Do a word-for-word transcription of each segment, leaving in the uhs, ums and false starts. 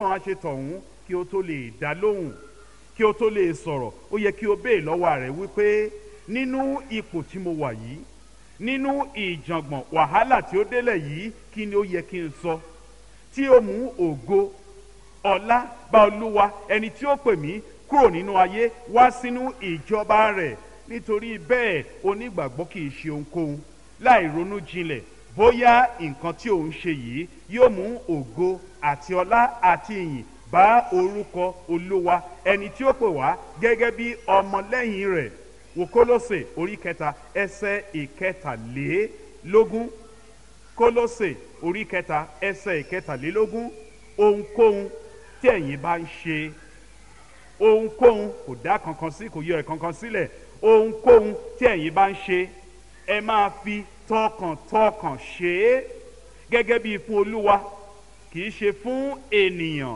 náà ṣe tọ̀hún kí o tó lè dá lóhùn, kí o tó lè sọ̀rọ̀, ó yẹ kí o béè lọ́wọ́ rẹ̀ wípé nínú ipò tí mo wà yìí, nínú ìjàngbọ̀n wàhálà tí ó délẹ̀ yìí, kí ni ó yẹ kí n sọ tí ó mú ògo ọlá bá Olúwa ẹni tí ó pè mí kúrò nínú ayé wá sínú ìjọba rẹ̀. Nítorí bẹ́ẹ̀ onígbàgbọ́ kì í ṣe ohunkóhun láì ronú jinlẹ̀ bóyá nǹkan tí òun ṣe yìí yóò mú ògo àti ọlá àti ìyìn bá orúkọ Olúwa ẹni tí ó pè wá gẹ́gẹ́ bí ọmọlẹ́yìn rẹ̀. Wò Kólósè orí kẹta ẹsẹ̀ ìkẹtàlélógún. Kólósè orí kẹta ẹsẹ̀ ìkẹtàlélógún. Ohunkóhun tí ẹ̀yin bá ń ṣe, ohunkóhun, kò dá kankan sí, kò yọ ẹ̀ kankan sílẹ̀, ohunkóhun tí ẹ̀yin bá ń ṣe, ẹ máa fi tọkàntọkàn ṣe é gẹ́gẹ́ bí fún Olúwa, kì í ṣe fún ènìyàn.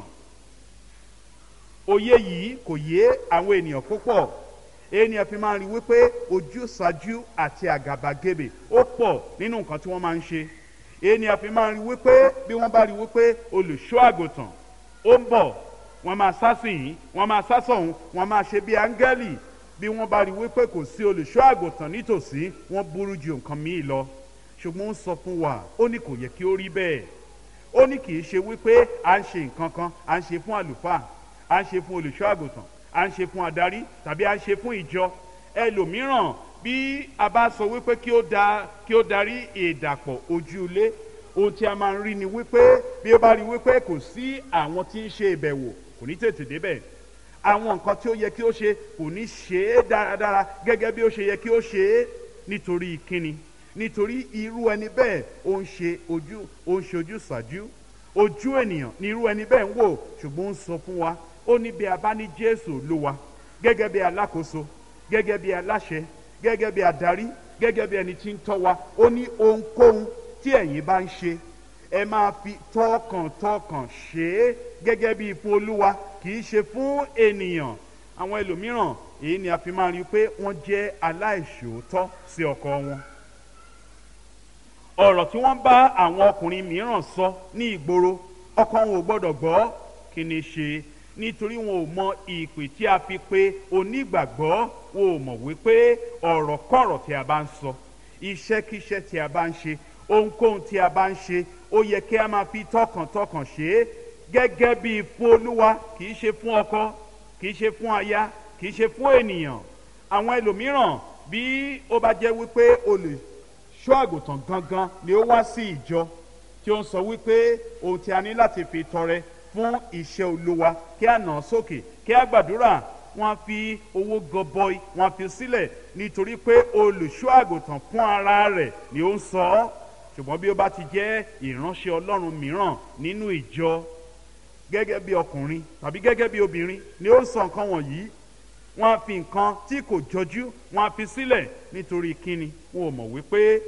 Òye yìí kò yé àwọn ènìyàn púpọ̀. Ènìyàn fi máa ń rí wípé ojúsàájú àti àgàbàgebè ó pọ̀ nínú nǹkan tí wọ́n máa ń ṣe. Ènìyàn fi máa ń rí wípé bí wọ́n bá rí wípé olùṣọ́ àgùntàn ó ń bọ̀, wọ́n máa sá sí yìí, wọ́n máa sá sọ̀hún, wọ́n máa ṣe bí áńgẹ́lì. Bí wọ́n bá rí wípé kò sí olùṣọ́ àgùntàn nítòsí, wọ́n burú ju nǹkan míì lọ. Ṣùgbọ́n ó ń sọ fún wa, ó ní kò yẹ kí ó rí bẹ́ẹ̀. Ó ní kì í ṣe wípé à ń ṣe nǹkan kan, à ń ṣe fún àlùfáà, à ń ṣe fún olùṣọ́ àgùntàn, à ń ṣe fún adarí tàbí à ń ṣe fún ìjọ. Ẹlòmíràn bí a bá sọ wípé kí ó da kí ó darí ìdàpọ̀ ojúlé, ohun tí a máa ń rí ni wípé bí ó bá rí wípé kò sí àwọn tí ń ṣe ìbẹ̀wò, kò ní tètè débẹ̀. Àwọn nǹkan tí ó yẹ kí ó ṣe kò ní ṣe é dáradára gẹ́gẹ́ bí ó ṣe yẹ kí ó ṣe é. Nítorí kíni? Nítorí irú ẹni bẹ́ẹ̀ ó ń ṣe ojú ó ń ṣe ojú ṣáájú, ojú ènìyàn ni irú ẹni bẹ́ẹ̀ ń wò. Ṣùgbọ́n ó ń sọ fún wa, ó ní bí a bá ní Jésù Olúwa gẹ́gẹ́ bí alákòóso, gẹ́gẹ́ bí aláṣẹ, gẹ́gẹ́ bí adarí, gẹ́gẹ́ bí ẹni tí ń tọ́ wa, ó ní ohunkóhun tí ẹ̀yin bá ń ṣe, ẹ máa fi tọkàntọkàn ṣe é gẹ́gẹ́ bí fún Olúwa, kì í ṣe fún ènìyàn. Àwọn ẹlòmíràn èyí ni a fi máa rí i pé wọ́n jẹ́ aláìṣòótọ́ sí ọkọ wọn. Ọ̀rọ̀ tí wọ́n bá àwọn ọkùnrin mìíràn sọ ní ìgboro, ọkọ wọn ò gbọ́dọ̀ gbọ́. Kí ni ṣe? Nítorí wọn ò mọ ìpè tí a fi pe onígbàgbọ́. Wọn ò mọ̀ wípé ọ̀rọ̀ kọ̀rọ̀ tí a bá ń sọ, iṣẹ́kíṣẹ́ tí a bá ń ṣe, ohunkóhun tí a bá ń ṣe, ó yẹ kí a máa fi tọkàntọkàn ṣe é gẹ́gẹ́ bí fún Olúwa, kì í ṣe fún ọkọ, kì í ṣe fún aya, kì í ṣe fún ènìyàn. Àwọn ẹlòmíràn bí ó bá jẹ́ wípé olùṣọ́ àgùntàn gangan ni ó wá sí ìjọ tí ó ń sọ wípé ohun tí a ní láti fi tọrẹ fún iṣẹ́ Olúwa, kí a nà sókè, kí a gbàdúrà, wọ́n á fi owó gọbọi wọ́n á fi sílẹ̀ nítorí pé olùṣọ́ àgùntàn fún ara rẹ̀ ni ó ń sọ ọ́. Ṣùgbọ́n bí ó bá ti jẹ́ ìránṣẹ́ Ọlọ́run mìíràn nínú ìjọ, gẹ́gẹ́ bí ọkùnrin tàbí gẹ́gẹ́ bí obìnrin ni ó ń sọ nǹkan wọ̀nyí, wọ́n á fi nǹkan tí kò jọjú wọ́n á fi sílẹ̀. Nítorí kíni? Wọn ò mọ̀ wípé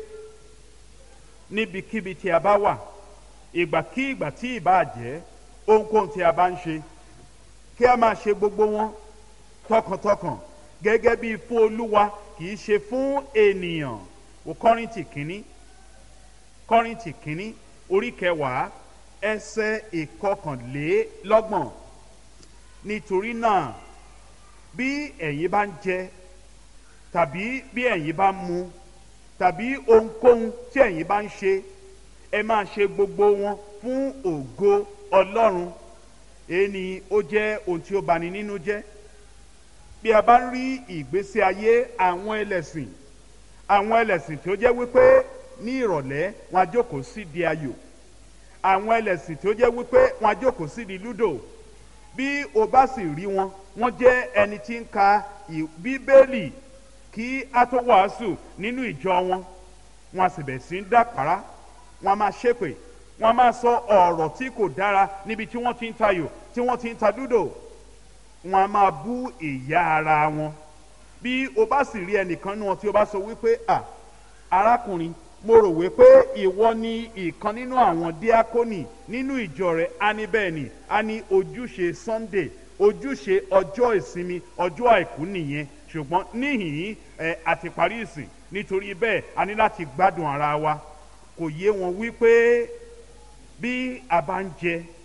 níbikíbi tí a bá wà, ìgbàkígbà tí ìbá jẹ́, ohunkóhun tí a bá ń ṣe, kí a máa ṣe gbogbo wọn tọkàntọkàn gẹ́gẹ́ bí fún Olúwa, kì í ṣe fún ènìyàn. Wo Kọ́ríńtì kínní, Kọ́ríńtì kínní orí kẹwàá ẹsẹ̀ ìkọkànlélọ́gbọ̀n. Nítorí náà bí ẹ̀yin bá ń jẹ tàbí bí ẹ̀yin bá ń mu tàbí ohunkóhun tí ẹ̀yin bá ń ṣe, ẹ máa ṣe gbogbo wọn fún ògo Ọlọ́run. Èyí ni ó jẹ́ ohun tí ó bani nínú jẹ́. Bí a bá ń rí ìgbésí ayé àwọn ẹlẹ́sìn, àwọn ẹlẹ́sìn tí ó jẹ́ wípé ní ìrọ̀lẹ́ wọn á jókòó sí di ayò, àwọn ẹlẹ́sìn tí ó jẹ́ wípé wọn á jókòó sí di lúdò. Bí o bá sì rí wọn, wọ́n jẹ́ ẹni tí ń ka Bíbélì kí a tó wàásù nínú ìjọ wọn. Wọn á sì bẹ̀ sí ń dàpárá, wọn á máa ṣépè, wọn á máa sọ ọ̀rọ̀ tí kò dára níbi tí wọ́n ti ń tayò, tí wọ́n ti ń ta lúdò. Wọn á máa bú ìyá ara wọn. Bí o bá sì rí ẹnìkan nínú wọn tí o bá sọ wípé à arákùnrin, mo rò wípé ìwọ ni ìkan nínú àwọn díákónì nínú ìjọ rẹ, á ní bẹ́ẹ̀ ni, á ní ojúṣe Sunday, ojúṣe ọjọ́ ìsinmi, ọjọ́ àìkú nìyẹn. Ṣùgbọ́n níhìn-ín ẹ àti parí ìsìn, nítorí bẹ́ẹ̀ a ní láti gbádùn ara wa. Kò yé wọn wípé bí a bá ń jẹ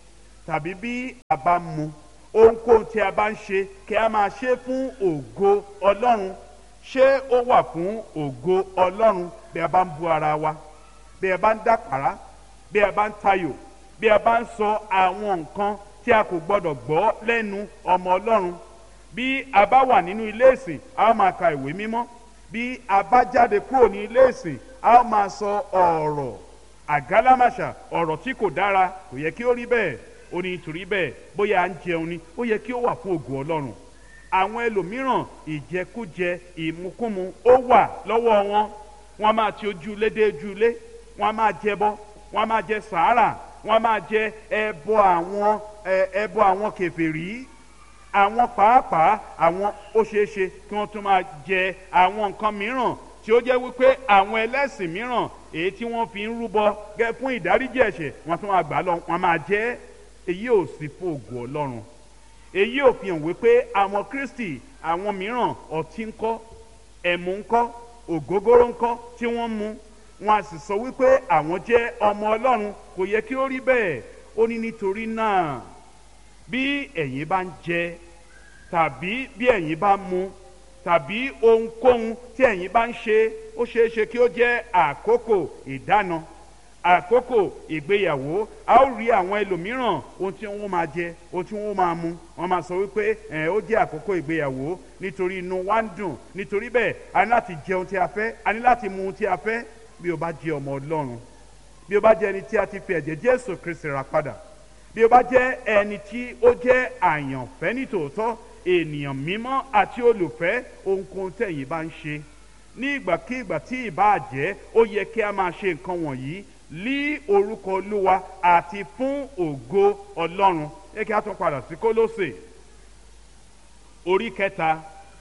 tàbí bí a bá mu ohunkóhun tí a bá ń ṣe kí a máa ṣe fún ògo Ọlọ́run. Ṣé ó wà fún ògo Ọlọ́run bí a bá ń bú ara wa, bí a bá ń dàpàrà, bí a bá ń tayò, bí a bá ń sọ àwọn nǹkan tí a kò gbọdọ̀ gbọ́ lẹ́nu ọmọ Ọlọ́run? Bí a bá wà nínú ilé ìsìn, a ó máa ka ìwé mímọ́. Bí a bá jáde kúrò ní ilé ìsìn, a ó máa sọ ọ̀rọ̀ àgálámàṣà, ọ̀rọ̀ tí kò dára. Kò yẹ kí ó rí bẹ́ẹ̀. Ó ní nítorí bẹ́ẹ̀, bóyá à ń jẹun ni, ó yẹ kí ó wà fún ògo Ọlọ́run. Àwọn ẹlòmíràn ìjẹkújẹ, ìmukúmu ó wà lọ́wọ́ wọn. Wọ́n máa ti ojúlé dé ojúlé, wọ́n máa jẹbọ, wọ́n máa jẹ sàárà, wọ́n máa jẹ ẹbọ àwọn ẹbọ àwọn kèfèrí. Àwọn pàápàá àwọn ó ṣeé ṣe kí wọ́n tún máa jẹ àwọn nǹkan mìíràn tí ó jẹ́ wípé àwọn ẹlẹ́sìn mìíràn èyí tí wọ́n fi ń rúbọ gẹ́ fún ìdáríjì ẹ̀ṣẹ̀, wọ́n tún máa gbà lọ, wọ́n máa jẹ. Èyí ò sí fún ògo Ọlọ́run. Èyí ò fi hàn wípé àwọn Kristi àwọn mìíràn ọtí ńkọ́, ẹmu ńkọ́, ògógóró ńkọ́ tí wọ́n mu, wọn a sì sọ wípé àwọn jẹ́ ọmọ Ọlọ́run. Kò yẹ kí ó rí bẹ́ẹ̀. Ó ní nítorí náà bí ẹ̀yin bá ń jẹ tàbí bí ẹ̀yin bá mu tàbí ohunkóhun tí ẹ̀yin bá ń ṣe, ó ṣeé ṣe kí ó jẹ́ àkókò ìdáná, àkókò ìgbéyàwó. A ó rí àwọn ẹlòmíràn ohun tí wọ́n máa jẹ, ohun tí wọ́n máa mu, wọ́n máa sọ wípé ẹ̀ ó jẹ́ àkókò ìgbéyàwó nítorí inú wa ń dùn. Nítorí bẹ́ẹ̀ a ní láti jẹ ohun tí a fẹ́, a ní láti mu ohun tí a fẹ́. Bí o bá jẹ́ ọmọ Ọlọ́run, bí o bá jẹ́ ẹni tí a ti fi ẹ̀jẹ̀ Jésù Kristi rà padà, bí o bá jẹ́ ẹni tí ó jẹ́ àyànfẹ́ nítòótọ́, ènìyàn mímọ́ àti olùfẹ́, ohunkóhun tẹ̀yin bá ń ṣe ní ìgbàkígbà tí ìbá jẹ́, ó yẹ kí a máa ṣe nǹkan wọ̀nyí lí orúkọ Olúwa àti fún ògo Ọlọ́run. Ẹ kí a tún padà sí Kólósè orí kẹta,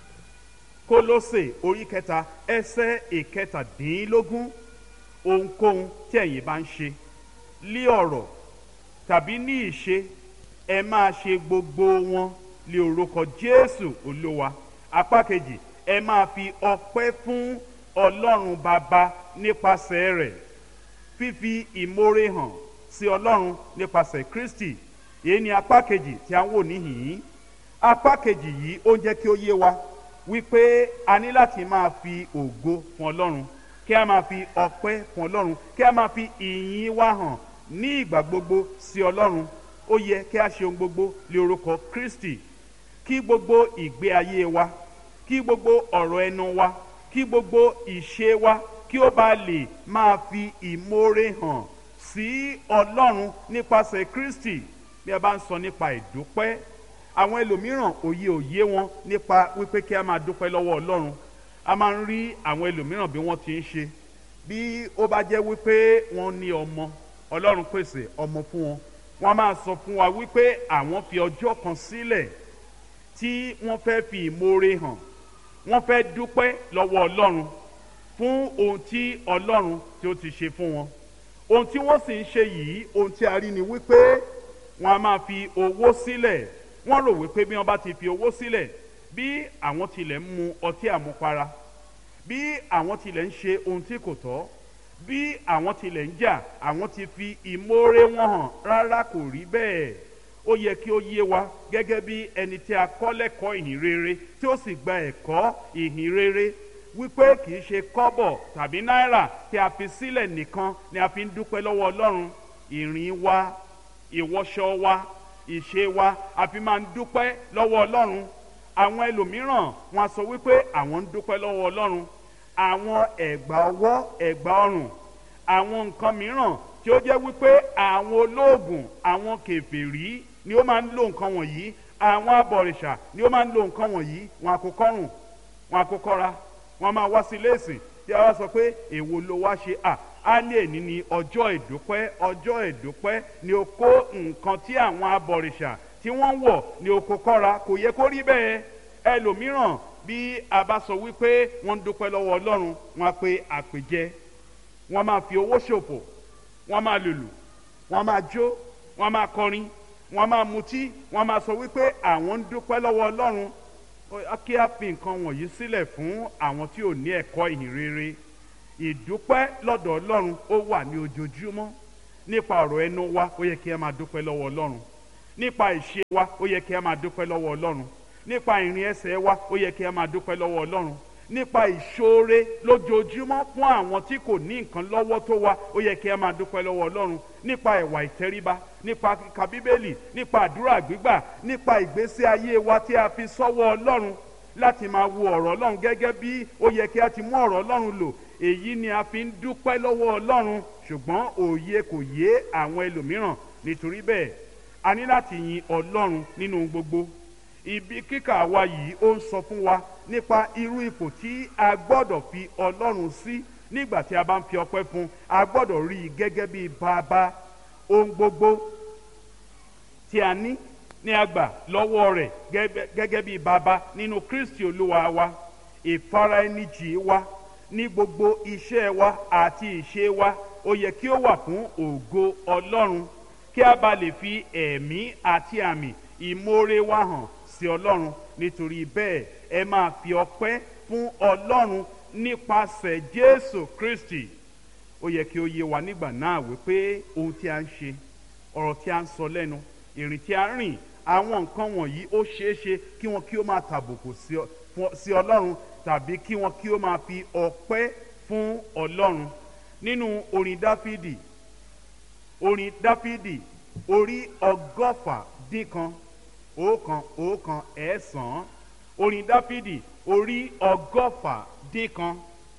Kólósè orí kẹta ẹsẹ̀ ìkẹtàdínlógún. Ohunkóhun tí ẹ̀yin bá ń ṣe lí ọ̀rọ̀ tàbí ní ìṣe, ẹ máa ṣe gbogbo wọn lí orúkọ Jésù Olúwa. Apá kejì, ẹ máa fi ọpẹ́ fún Ọlọ́run Baba nípasẹ̀ rẹ̀, fífi ìmoore hàn sí Ọlọ́run nípasẹ̀ Kristi. Èyí ni apá kejì tí a ń wò níhìn-ín. Apá kejì yìí ó ń jẹ́ kí ó yé wa wípé a ní láti máa fi ògo fún Ọlọ́run, kí a máa fi ọpẹ́ fún Ọlọ́run, kí a máa fi ìyìn wa hàn ní ìgbà gbogbo sí Ọlọ́run. Ó yẹ kí a ṣe ohun gbogbo lé orúkọ Kristi. Kí gbogbo ìgbé ayé wa, kí gbogbo ọ̀rọ̀ ẹnu wa, kí gbogbo ìṣe wa kí ó bá lè máa fi ìmoore hàn sí Ọlọ́run nípasẹ̀ Kristi. Bí a bá ń sọ nípa ìdúpẹ́, àwọn ẹlòmíràn òye òye wọn nípa wípé kí a máa dúpẹ́ lọ́wọ́ Ọlọ́run. A máa ń rí àwọn ẹlòmíràn bí wọ́n ti ń ṣe. Bí ó bá jẹ́ wípé wọ́n ní ọmọ, Ọlọ́run pèsè ọmọ fún wọn, wọ́n máa sọ fún wa wípé àwọn fi ọjọ́ kan sílẹ̀ tí wọ́n fẹ́ fi ìmoore hàn, wọ́n fẹ́ dúpẹ́ lọ́wọ́ Ọlọ́run fún ohun tí Ọlọ́run tí ó ti ṣe fún wọn. Ohun tí wọ́n sì ń ṣe yìí, ohun tí a rí ni wípé wọ́n á máa fi owó sílẹ̀. Wọ́n rò wípé bí wọ́n bá ti fi owó sílẹ̀, bí àwọn tilẹ̀ ń mu ọtí àmupara, bí àwọn tilẹ̀ ń ṣe ohun tí kò tọ́, bí àwọn tilẹ̀ ń jà, àwọn ti fi ìmoore wọn hàn. Rárá, kò rí bẹ́ẹ̀. Ó yẹ kí ó yé wa gẹ́gẹ́ bí ẹni tí a kọ́ lẹ́kọ̀ọ́ ìhìn rere tí ó sì gba ẹ̀kọ́ ìhìn rere wípé kì í ṣe kọ́bọ̀ tàbí náírà tí a fi sílẹ̀ nìkan ni a fi ń dúpẹ́ lọ́wọ́ Ọlọ́run. Ìrìn wa, ìwọṣọ wa, ìṣe wa, a fi máa ń dúpẹ́ lọ́wọ́ Ọlọ́run. Àwọn ẹlòmíràn wọn sọ wípé àwọn ń dúpẹ́ lọ́wọ́ Ọlọ́run. Àwọn ẹ̀gbà ọwọ́, ẹ̀gbà ọrùn, àwọn nǹkan mìíràn tí ó jẹ́ wípé àwọn olóògùn, àwọn kèfèrí ni ó máa ń lo nǹkan wọ̀nyí. Àwọn abọ̀rìṣà ni ó máa ń lo nǹkan wọ̀nyí. Wọn kò kọ́rùn, wọn kò kọ́ra, wọn máa wá sí ilé ìsìn tí a wá sọ pé èwo ló wá ṣe. à á ní èní ní ọjọ́ ìdúpẹ́. Ọjọ́ ìdúpẹ́ ni ó kó nǹkan tí àwọn abọ̀rìṣà tí wọ́n wọ̀ ni ó kó kọ́ra. Kò yẹ kó rí bẹ́ẹ̀. Ẹlòmíràn bí a bá sọ wípé wọ́n ń dúpẹ́ lọ́wọ́ Ọlọ́run, wọ́n á pe àpèjẹ, wọ́n máa fi owó ṣòfò, wọ́n máa lùlù, wọ́n máa jó, wọ́n máa kọrin, wọ́n máa mutí, wọ́n máa sọ wípé àwọn ń dúpẹ́ lọ́wọ́ Ọlọ́run. Kí a fi nǹkan wọ̀nyí sílẹ̀ fún àwọn tí ò ní ẹ̀kọ́ ìhìn rere. Ìdúpẹ́ lọ́dọ̀ Ọlọ́run ó wà ní ojoojúmọ́. Nípa ọ̀rọ̀ ẹnu wa, ó yẹ kí a máa dúpẹ́ lọ́wọ́ Ọlọ́run. nípa ìṣe wa ó yẹ kí a máa dúpẹ́ lọ́wọ́ ọlọ́run, nípa ìrìn ẹsẹ̀ wa ó yẹ kí a máa dúpẹ́ lọ́wọ́ ọlọ́run, nípa ìṣoore lójoojúmọ́ fún àwọn tí kò ní nǹkan lọ́wọ́ tó wa ó yẹ kí a máa dúpẹ́ lọ́wọ́ ọlọ́run, nípa ìwà ìtẹríba, nípa kíka bíbélì, nípa àdúrà gbígbà, nípa ìgbésí ayé wa tí a fi sọ́wọ́ ọlọ́run láti máa wo ọ̀rọ̀ ọlọ́run gẹ́gẹ́ bí ó yẹ kí a ti mú ọ̀rọ̀ ọlọ́run lò. Èyí ni a fi ń dúpẹ́ lọ́wọ́ ọlọ́run, ṣùgbọ́n òye kò yé àwọn ẹlòmíràn. Nítorí bẹ́ẹ̀ a ní láti yin ọlọ́run nínú gbogbo. Ibi kíkà wa yìí ó ń sọ fún wa nípa irú ipò tí a gbọ́dọ̀ fi ọlọ́run sí nígbà tí a bá ń fi ọpẹ́ fún. A gbọ́dọ̀ rí i gẹ́gẹ́ bí bàbá. Ohun gbogbo tí a ní ní a gbà lọ́wọ́ rẹ̀ gẹ́gẹ́ bí bàbá nínú Kristi Olúwa wa. Ìfaraẹnijì wa ní gbogbo iṣẹ́ wa àti ìṣe wa ó yẹ kí ó wà fún ògo ọlọ́run, kí a bá lè fi ẹ̀mí àti àmì ìmoore wa hàn sí ọlọ́run. Nítorí bẹ́ẹ̀ ẹ máa fi ọpẹ́ fún ọlọ́run nípasẹ̀ Jésù Kristi. Ó yẹ kí ó yé wa nígbà náà wípé ohun tí a ń ṣe, ọ̀rọ̀ tí a ń sọ lẹ́nu, ìrìn tí a ń rìn, àwọn nǹkan wọ̀nyí ó ṣeé ṣe kí wọn kí ó máa tàbùkù sí ọlọ́run tàbí kí wọn kí ó máa fi ọpẹ́ fún ọlọ́run. Nínú orin Dáfídì, orin Dáfídì orí ọgọ́fà dín kan ọ̀kan ọ̀kan ẹ̀sán, orin Dáfídì orí ọgọ́fà dín kan.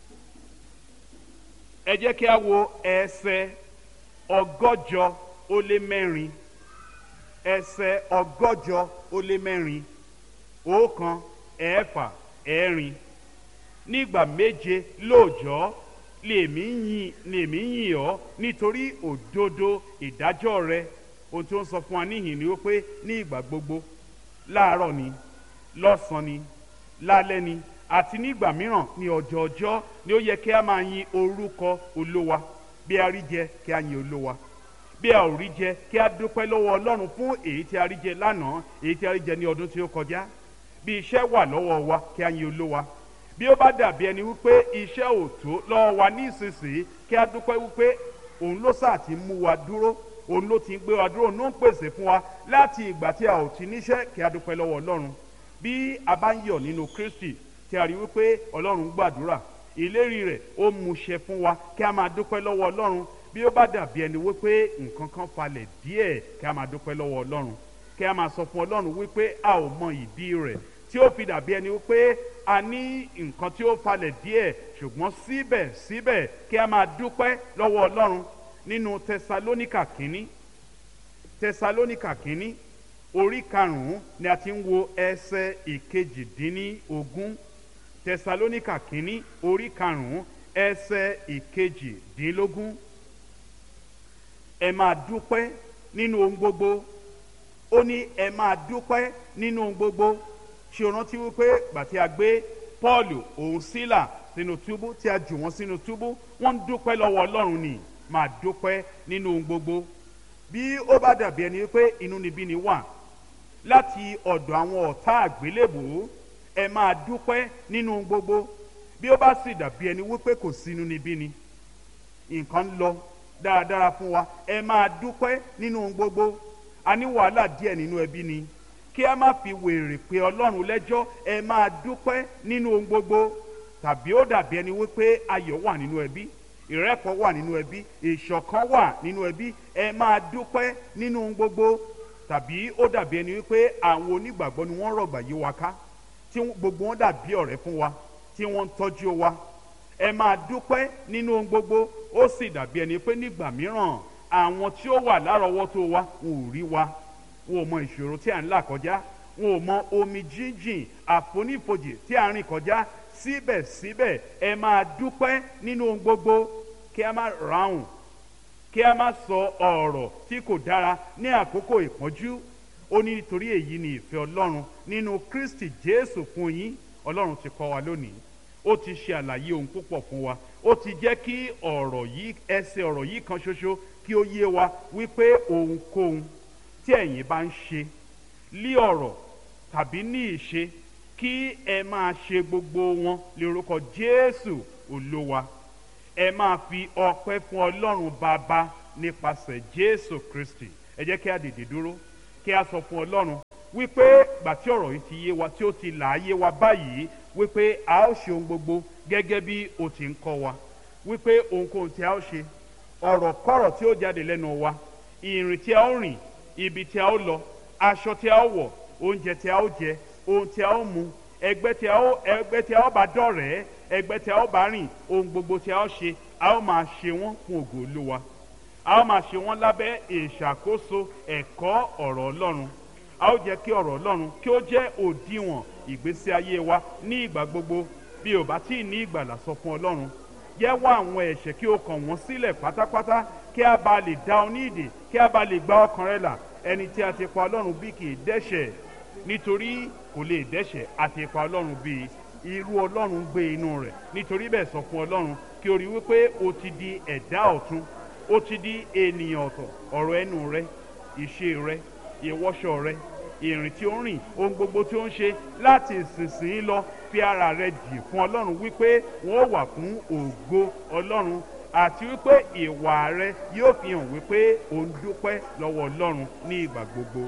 Ẹ jẹ́ kí a wo ẹsẹ̀ ọgọ́jọ ó lé mẹ́rin, ẹsẹ̀ ọgọ́jọ ó lé mẹ́rin, ọ̀kan ẹ̀fà ẹ̀rin. Nígbà méje lóòjọ́ lèmi yìn lèmi yìn ọ́ nítorí òdodo ìdájọ́ rẹ. Ohun tí ó ń sọ fún wa níhìn ni wípé ní ìgbà gbogbo, láàárọ̀ ni, lọ́sàn-án ni, lálẹ́ ni, àti nígbà mìíràn ní ọjọ́ ọjọ́ ni ó yẹ kí a máa yin orúkọ Olúwa. Bí a rí jẹ kí a yin Olúwa, bí a ò rí jẹ kí a dúpẹ́ lọ́wọ́ Ọlọ́run fún èyí tí a rí jẹ lánàá, èyí tí a rí jẹ ní ọdún tí ó kọjá. Bí iṣẹ́ wà lọ́wọ́ wa kí a yin Olúwa. Bí ó bá dàbí ẹni wípé iṣẹ́ ò tó lọ́wọ́ wa ní ìsinsìnyí, kí a dúpẹ́ wípé òun ló sáà ti mú wa dúró, òun ló ti ń gbé wa dúró, òun ló ń pèsè fún wa láti ìgbà tí a ò ti níṣẹ́. Kí a dúpẹ́ lọ́wọ́ Ọlọ́run. Bí a bá ń yọ̀ nínú Kristi tí a rí wípé Ọlọ́run gbàdúrà, ìlérí rẹ̀ ó múṣẹ fún wa, kí a máa dúpẹ́ lọ́wọ́ Ọlọ́run. Bí ó bá dàbí ẹni wípé nǹkan kan falẹ̀ díẹ̀, kí a máa dúpẹ́ lọ́wọ́ Ọlọ́run, kí a máa sọ fún Ọlọ́run wípé a ò mọ ìdí rẹ̀ tí ó fi dàbí ẹni wípé a ní nǹkan tí ó falẹ̀ díẹ̀, ṣùgbọ́n síbẹ̀síbẹ̀ kí a máa dúpẹ́ lọ́wọ́ Ọlọ́run. Nínú Tẹsalóníkà kínní, Tẹsalóníkà kínní orí karùn-ún ni a ti ń wo ẹsẹ̀ ìkejìdínlógún. Tẹsalóníkà kínní orí karùn-ún ẹsẹ̀ ìkejìdínlógún. Ẹ máa dúpẹ́ nínú ohun gbogbo. Ó ní ẹ máa dúpẹ́ nínú ohun gbogbo. Ṣé o rántí wípé gbàtí a gbé Pọ́ọ̀lù òun Sílà sínú túbú, tí a jù wọ́n sínú túbú, wọ́n ń dúpẹ́ lọ́wọ́ Ọlọ́run ni. Máa dúpẹ́ nínú ohun gbogbo. Bí ó bá dàbí ẹni wípé inúnibíni wà láti ọ̀dọ̀ àwọn ọ̀tá àgbélébùú, ẹ máa dúpẹ́ nínú ohun gbogbo. Bí ó bá sì dàbí ẹni wípé kò sí inúnibíni, nǹkan ń lọ dáradára fún wa, ẹ máa dúpẹ́ nínú ohun gbogbo. A ní wàhálà díẹ̀ nínú ẹbí ni, kí a má fi wèrè pé Ọlọ́run lẹ́jọ́, ẹ máa dúpẹ́ nínú ohun gbogbo. Tàbí ó dàbí ẹni wípé ayọ̀ wà nínú ẹbí, ìrẹ́pọ̀ wà nínú ẹbí, ìṣọ̀kan wà nínú ẹbí, ẹ máa dúpẹ́ nínú ohun gbogbo. Tàbí ó dàbí ẹni wípé àwọn onígbàgbọ́ ni wọ́n rọ̀gbà yí wa ká, tí gbogbo wọn dàbí ọ̀rẹ́ fún wa, tí wọ́n ń tọ́jú wa, ẹ máa dúpẹ́ nínú ohun gbogbo. Ó sì dàbí ẹni pé nígbà mìíràn àwọn tí ó wà lárọ̀ọ́wọ́tó wa wọn ò rí wa, wọn ò mọ ìṣòro tí à ń là kọjá, wọn ò mọ omi jíjìn àfonífojì tí à ń rìn kọjá. Síbẹ̀síbẹ̀ ẹ máa dúpẹ́ nínú ohun gbogbo. Kí a má ráhùn, kí a má sọ ọ̀rọ̀ tí kò dára ní àkókò ìpọ́njú. Ó ní nítorí èyí ni ìfẹ́ Ọlọ́run nínú Kristi Jésù fún yín. Ọlọ́run ti kọ́ wa lónìí, ó ti ṣe àlàyé ohun púpọ̀ fún wa, ó ti jẹ́ kí ọ̀rọ̀ yìí, ẹsẹ̀ ọ̀rọ̀ yìí kan ṣoṣo kí ó yé wa wípé ohunkóhun tí ẹ̀yin bá ń ṣe lí ọ̀rọ̀ tàbí ní ìṣe, kí ẹ máa ṣe gbogbo wọn lórúkọ Jésù Olúwa. Ẹ máa fi ọpẹ́ fún Ọlọ́run Bàbá nípasẹ̀ Jésù Kristi. Ẹ jẹ́ kí a dìde dúró, kí a sọ fún ọlọ́run wípé gbà tí ọ̀rọ̀ yìí ti yé wa tí ó ti là á yé wa báyìí wípé a ó ṣe ohun gbogbo gẹ́gẹ́ bí o ti ń kọ́ wa wípé ohunkóhun tí a ó ṣe ọ̀rọ̀ kọ́rọ̀ tí ó jáde lẹ́nu wa ìrìn tí a ó rìn ibi tí a ó lọ aṣọ tí a ó wọ̀ oúnjẹ tí a ó jẹ ohun tí a ó mu ẹgbẹ́ tí a ó ẹgbẹ́ tí a ó bá dọ̀rẹ́ ẹgbẹ́ tí a ó bá rìn ohun gbogbo tí a ó ṣe a ó máa ṣe wọ́n fún ògo Olúwa a ó máa ṣe wọ́n lábẹ́ ìṣàkóso ẹ̀kọ́ ọ̀rọ̀ Ọlọ́run a ó jẹ́ kí ọ̀rọ̀ Ọlọ́run kí ó jẹ́ òdiwọ̀n ìgbésí ayé wa ní ìgbà gbogbo bí o bá tí ì ní ìgbàlà sọ fún Ọlọ́run jẹ́wọ́ àwọn ẹ̀ṣẹ̀ kí o kàn wọ́n sílẹ̀ pátápátá kí a bá lè dá ọ ní ìdè kí a bá lè gba ọkàn rẹ là ẹni tí a ti pa Ọlọ́run bí kì í dẹ́ṣẹ̀ nítorí kò lè dẹ́ṣẹ̀ a ti pa Ọlọ́run bí irú Ọlọ́run gbé inú rẹ̀ nítorí bẹ́ẹ̀ sọ fún Ọlọ́run kí o rí wípé o ti di ẹ̀dá ọ̀tun ó ti di ènìyàn ọ̀tọ̀ ọ̀rọ̀ ẹnu rẹ ìṣe rẹ ìwọṣọ rẹ ìrìn tí ó ń rìn ohun gbogbo tí ó ń ṣe láti ìsinsìnyí lọ fi ara rẹ jì fún Ọlọ́run wípé wọ́n wà fún ògo Ọlọ́run àti wípé ìwà rẹ yóò fi hàn wípé o ń dúpẹ́ lọ́wọ́ Ọlọ́run ní ìgbà gbogbo.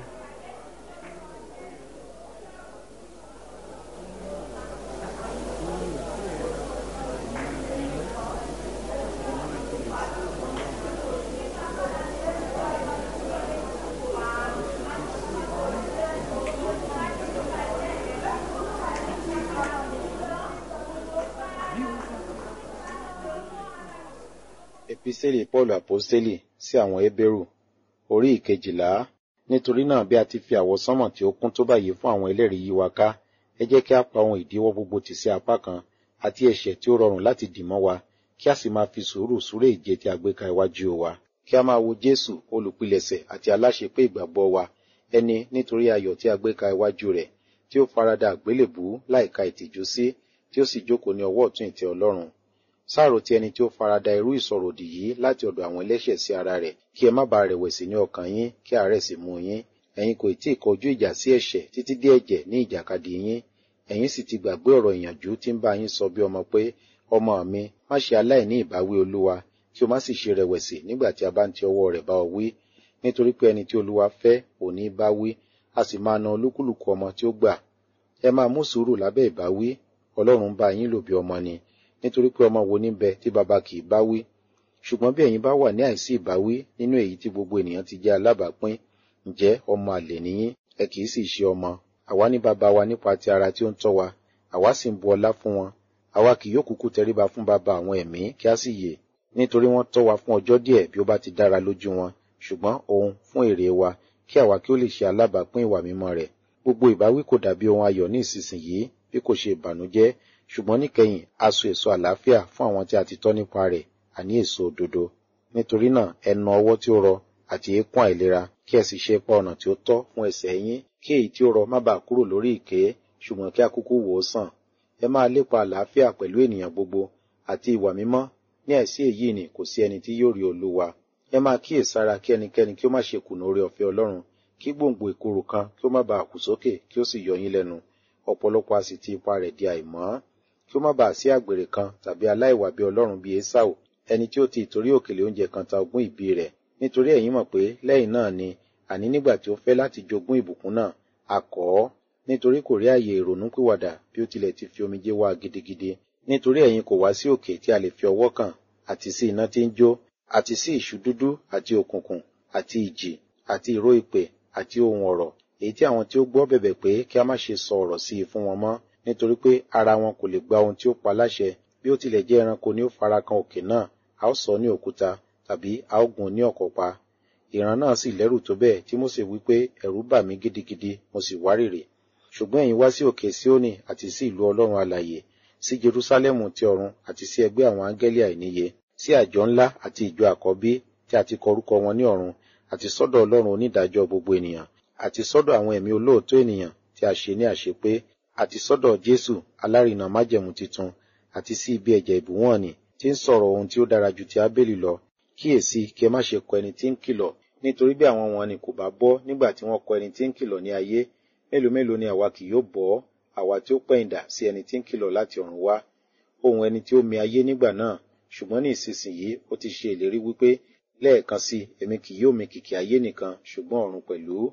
Episteli Paul Aposteli sí àwọn Hébérù orí ìkejìlá. Nítorí náà bí a ti fi àwọsánmọ̀ tí ó kún tó báyìí fún àwọn ẹlẹ́rìí yí wa ká, ẹ jẹ́ kí a pa ohun ìdíwọ́ gbogbo tì sí apá kan àti ẹ̀ṣẹ̀ tí ó rọrùn láti dì mọ́ wa, kí a sì máa fi sùúrù súré ìje tí a gbé ka iwájú wa. Kí a máa wo Jésù olùpilẹ̀ṣẹ̀ àti aláṣepé ìgbàgbọ́ wa, ẹni nítorí ayọ̀ tí a gbé ka iwájú rẹ̀, tí ó farada àgbélébùú láìka ìtìjú sí, tí ó sì jókòó ní ọwọ́ ọ̀tún ìtẹ́ Ọlọ́run. Sáàrò ti ẹni tí ó farada irú ìsọ̀ròdì yìí láti ọ̀dọ̀ àwọn ẹlẹ́ṣẹ̀ sí ara rẹ̀, kí ẹ má bàa rẹ̀wẹ̀sì ní ọkàn yín, kí àárẹ̀ sì mú yín. Ẹ̀yin kò tí ì kọjú ìjà sí ẹ̀ṣẹ̀ títí dé ẹ̀jẹ̀ ní ìjàkadì yín. Ẹ̀yin sì ti gbàgbé ọ̀rọ̀ ìyànjú tí ń bá yín sọ bí ọmọ pé, ọmọ mi, má ṣe aláìní ìbáwí Olúwa, kí o má sì ṣe rẹ̀wẹ̀sì nígbà tí a bá ń ti ọwọ́ rẹ̀ bá ọ wí. Nítorí pé ẹni tí Olúwa fẹ́ òní bá wí, a sì máa na olúkúlùkù ọmọ tí ó gbà. Ẹ máa mú sùúrù lábẹ́ ìbáwí, Ọlọ́run bá yín lò bí ọmọ ni. Nítorí pé ọmọ wo ní bẹ tí baba kì í bá wí. Ṣùgbọ́n bí ẹ̀yin bá wà ní àìsí ìbáwí nínú èyí tí gbogbo ènìyàn ti jẹ́ alábàápín, ǹjẹ́ ọmọ àlè nìyín, ẹ kì í sì ṣe ọmọ. Àwa ní baba wa nípa ti ara tí ó ń tọ́ wa, àwa sì ń bu ọlá fún wọn. Àwa kì yóò kúkú tẹríba fún baba àwọn ẹ̀mí kí a sì yè, nítorí wọ́n tọ́ wa fún ọjọ́ díẹ̀ bí ó bá ti dára lójú wọn, ṣùgbọ́n òun fún èrè wa, kí àwa kí ó lè ṣe alábàápín ìwà mímọ́ rẹ̀. Gbogbo ìbáwí kò dàbí ohun ayọ̀ ní ìsinsìnyí, bí kò ṣe ìbànújẹ́, ṣùgbọ́n níkẹyìn a so èso àlàáfíà fún àwọn tí a ti tọ́ nípa rẹ̀, àní èso òdodo. Nítorí náà ẹ na ọwọ́ tí ó rọ àti eékún àìlera, kí ẹ sì ṣe ipa ọ̀nà tí ó tọ́ fún ẹsẹ̀ yín, kí èyí tí ó rọ má bàa kúrò lórí ìké, ṣùgbọ́n kí a kúkú wò ó sàn. Ẹ máa lépa àlàáfíà pẹ̀lú ènìyàn gbogbo àti ìwà mímọ́, ní àìsí èyí ni kò sí ẹni tí yóò rí Olúwa. Ẹ máa kíyèsára kí ẹnikẹ́ni kí ó má ṣe kùnà oore ọ̀fẹ́ Ọlọ́run, kí gbòǹgbò ìkorò kan kí ó má bàa kù sókè kí ó sì yọ yín lẹ́nu. Ọ̀pọ̀lọpọ̀ a sì ti ipa rẹ̀ di àìmọ́. Kí ó má bàa sí àgbèrè kan tàbí aláìwà bí Ọlọ́run bí Ésáù, ẹni tí ó ti ìtorí òkèlè oúnjẹ kan ta ogún ìbí rẹ̀. Nítorí ẹ̀yin mọ̀ pé lẹ́yìn náà ni, àní nígbà tí ó fẹ́ láti jogún ìbùkún náà, a kọ̀ ọ́, nítorí kò rí àyè ìrònúpìwàdà bí ó tilẹ̀ ti fi omijé wá gidigidi. Nítorí ẹ̀yin kò wá sí òkè tí a lè fi ọwọ́ kàn, àti sí iná tí ń jó, àti sí ìṣú dúdú àti òkùnkùn, àti ìjì, àti ìró ìpè, àti ohùn ọ̀rọ̀, èyí tí àwọn tí ó gbọ́ bẹ̀bẹ̀ pé kí a má ṣe sọ ọ̀rọ̀ sí i fún wọn mọ́, nítorí pé ara wọn kò lè gba ohun tí ó pa láṣẹ. Bí ó tilẹ̀ jẹ́ ẹranko ni ó fara kan òkè náà, a ó sọ ní òkúta, tàbí a ó gún ní ọ̀kọ̀ pa. Ìran náà sì lẹ́rù tó bẹ́ẹ̀ tí Mósè wí pé ẹ̀rù bà mí gidigidi, mo sì wárìrì. Ṣùgbọ́n ẹ̀yin wá sí òkè Síónì àti sí ìlú Ọlọ́run alààyè, sí Jerúsálẹ́mù ti ọ̀run àti sí ẹgbẹ́ àwọn áńgẹ́lì àìníye, sí àjọ ńlá àti ìjọ àkọ́bí tí a ti kọ orúkọ wọn ní ọ̀run, àti sọ́dọ̀ Ọlọ́run onídàájọ́ gbogbo ènìyàn, àti sọ́dọ̀ àwọn ẹ̀mí olóòótọ́ ènìyàn tí a ṣe ní àṣepé, àti sọ́dọ̀ Jésù alárinà májẹ̀mú titun, àti sí ibi ẹ̀jẹ̀ ìbúwọ̀n nì tí ń sọ̀rọ̀ ohun tí ó dára ju ti Ábélì lọ. Kíyèsí kí ẹ má ṣe kọ ẹni tí ń kìlọ̀, nítorí bí àwọn wọn ni kò bá bọ́ nígbà tí wọ́n kọ ẹni tí ń kìlọ̀ ní ayé, mélòó mélòó ni àwa kì yóò bọ́, àwa tí ó pẹ̀yìndà sí ẹni tí ń kìlọ̀ láti ọ̀run wá. Ohùn ẹni tí ó mì ayé nígbà náà, ṣùgbọ́n ní ìsinsìnyí ó ti ṣe ìlérí wípé lẹ́ẹ̀kan sí èmi kì yóò mì kìkì ayé nìkan, ṣùgbọ́n ọ̀run pẹ̀lú.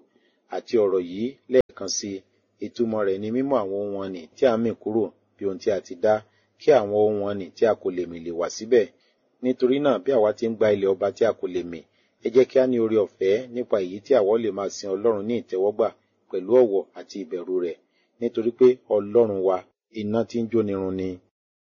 àti ọ̀rọ̀ yìí lẹ́ẹ̀kan sí i, ìtumọ̀ rẹ̀ ni mímú àwọn ohun ọ̀nì tí a mì kúrò bí ohun tí a ti dá, kí àwọn ohun ọ̀nì tí a kò lè mì lè wà síbẹ̀. Nítorí náà bí àwa ti ń gba ilẹ̀ ọba tí a kò lè mì, ẹ jẹ́ kí a ní oore ọ̀fẹ́ nípa èyí tí àwa lè máa sin Ọlọ́run ní ìtẹ́wọ́gbà pẹ̀lú ọ̀wọ̀ àti ìbẹ̀rù rẹ̀, nítorí pé Ọlọ́run wa iná tí ń jónirun ni.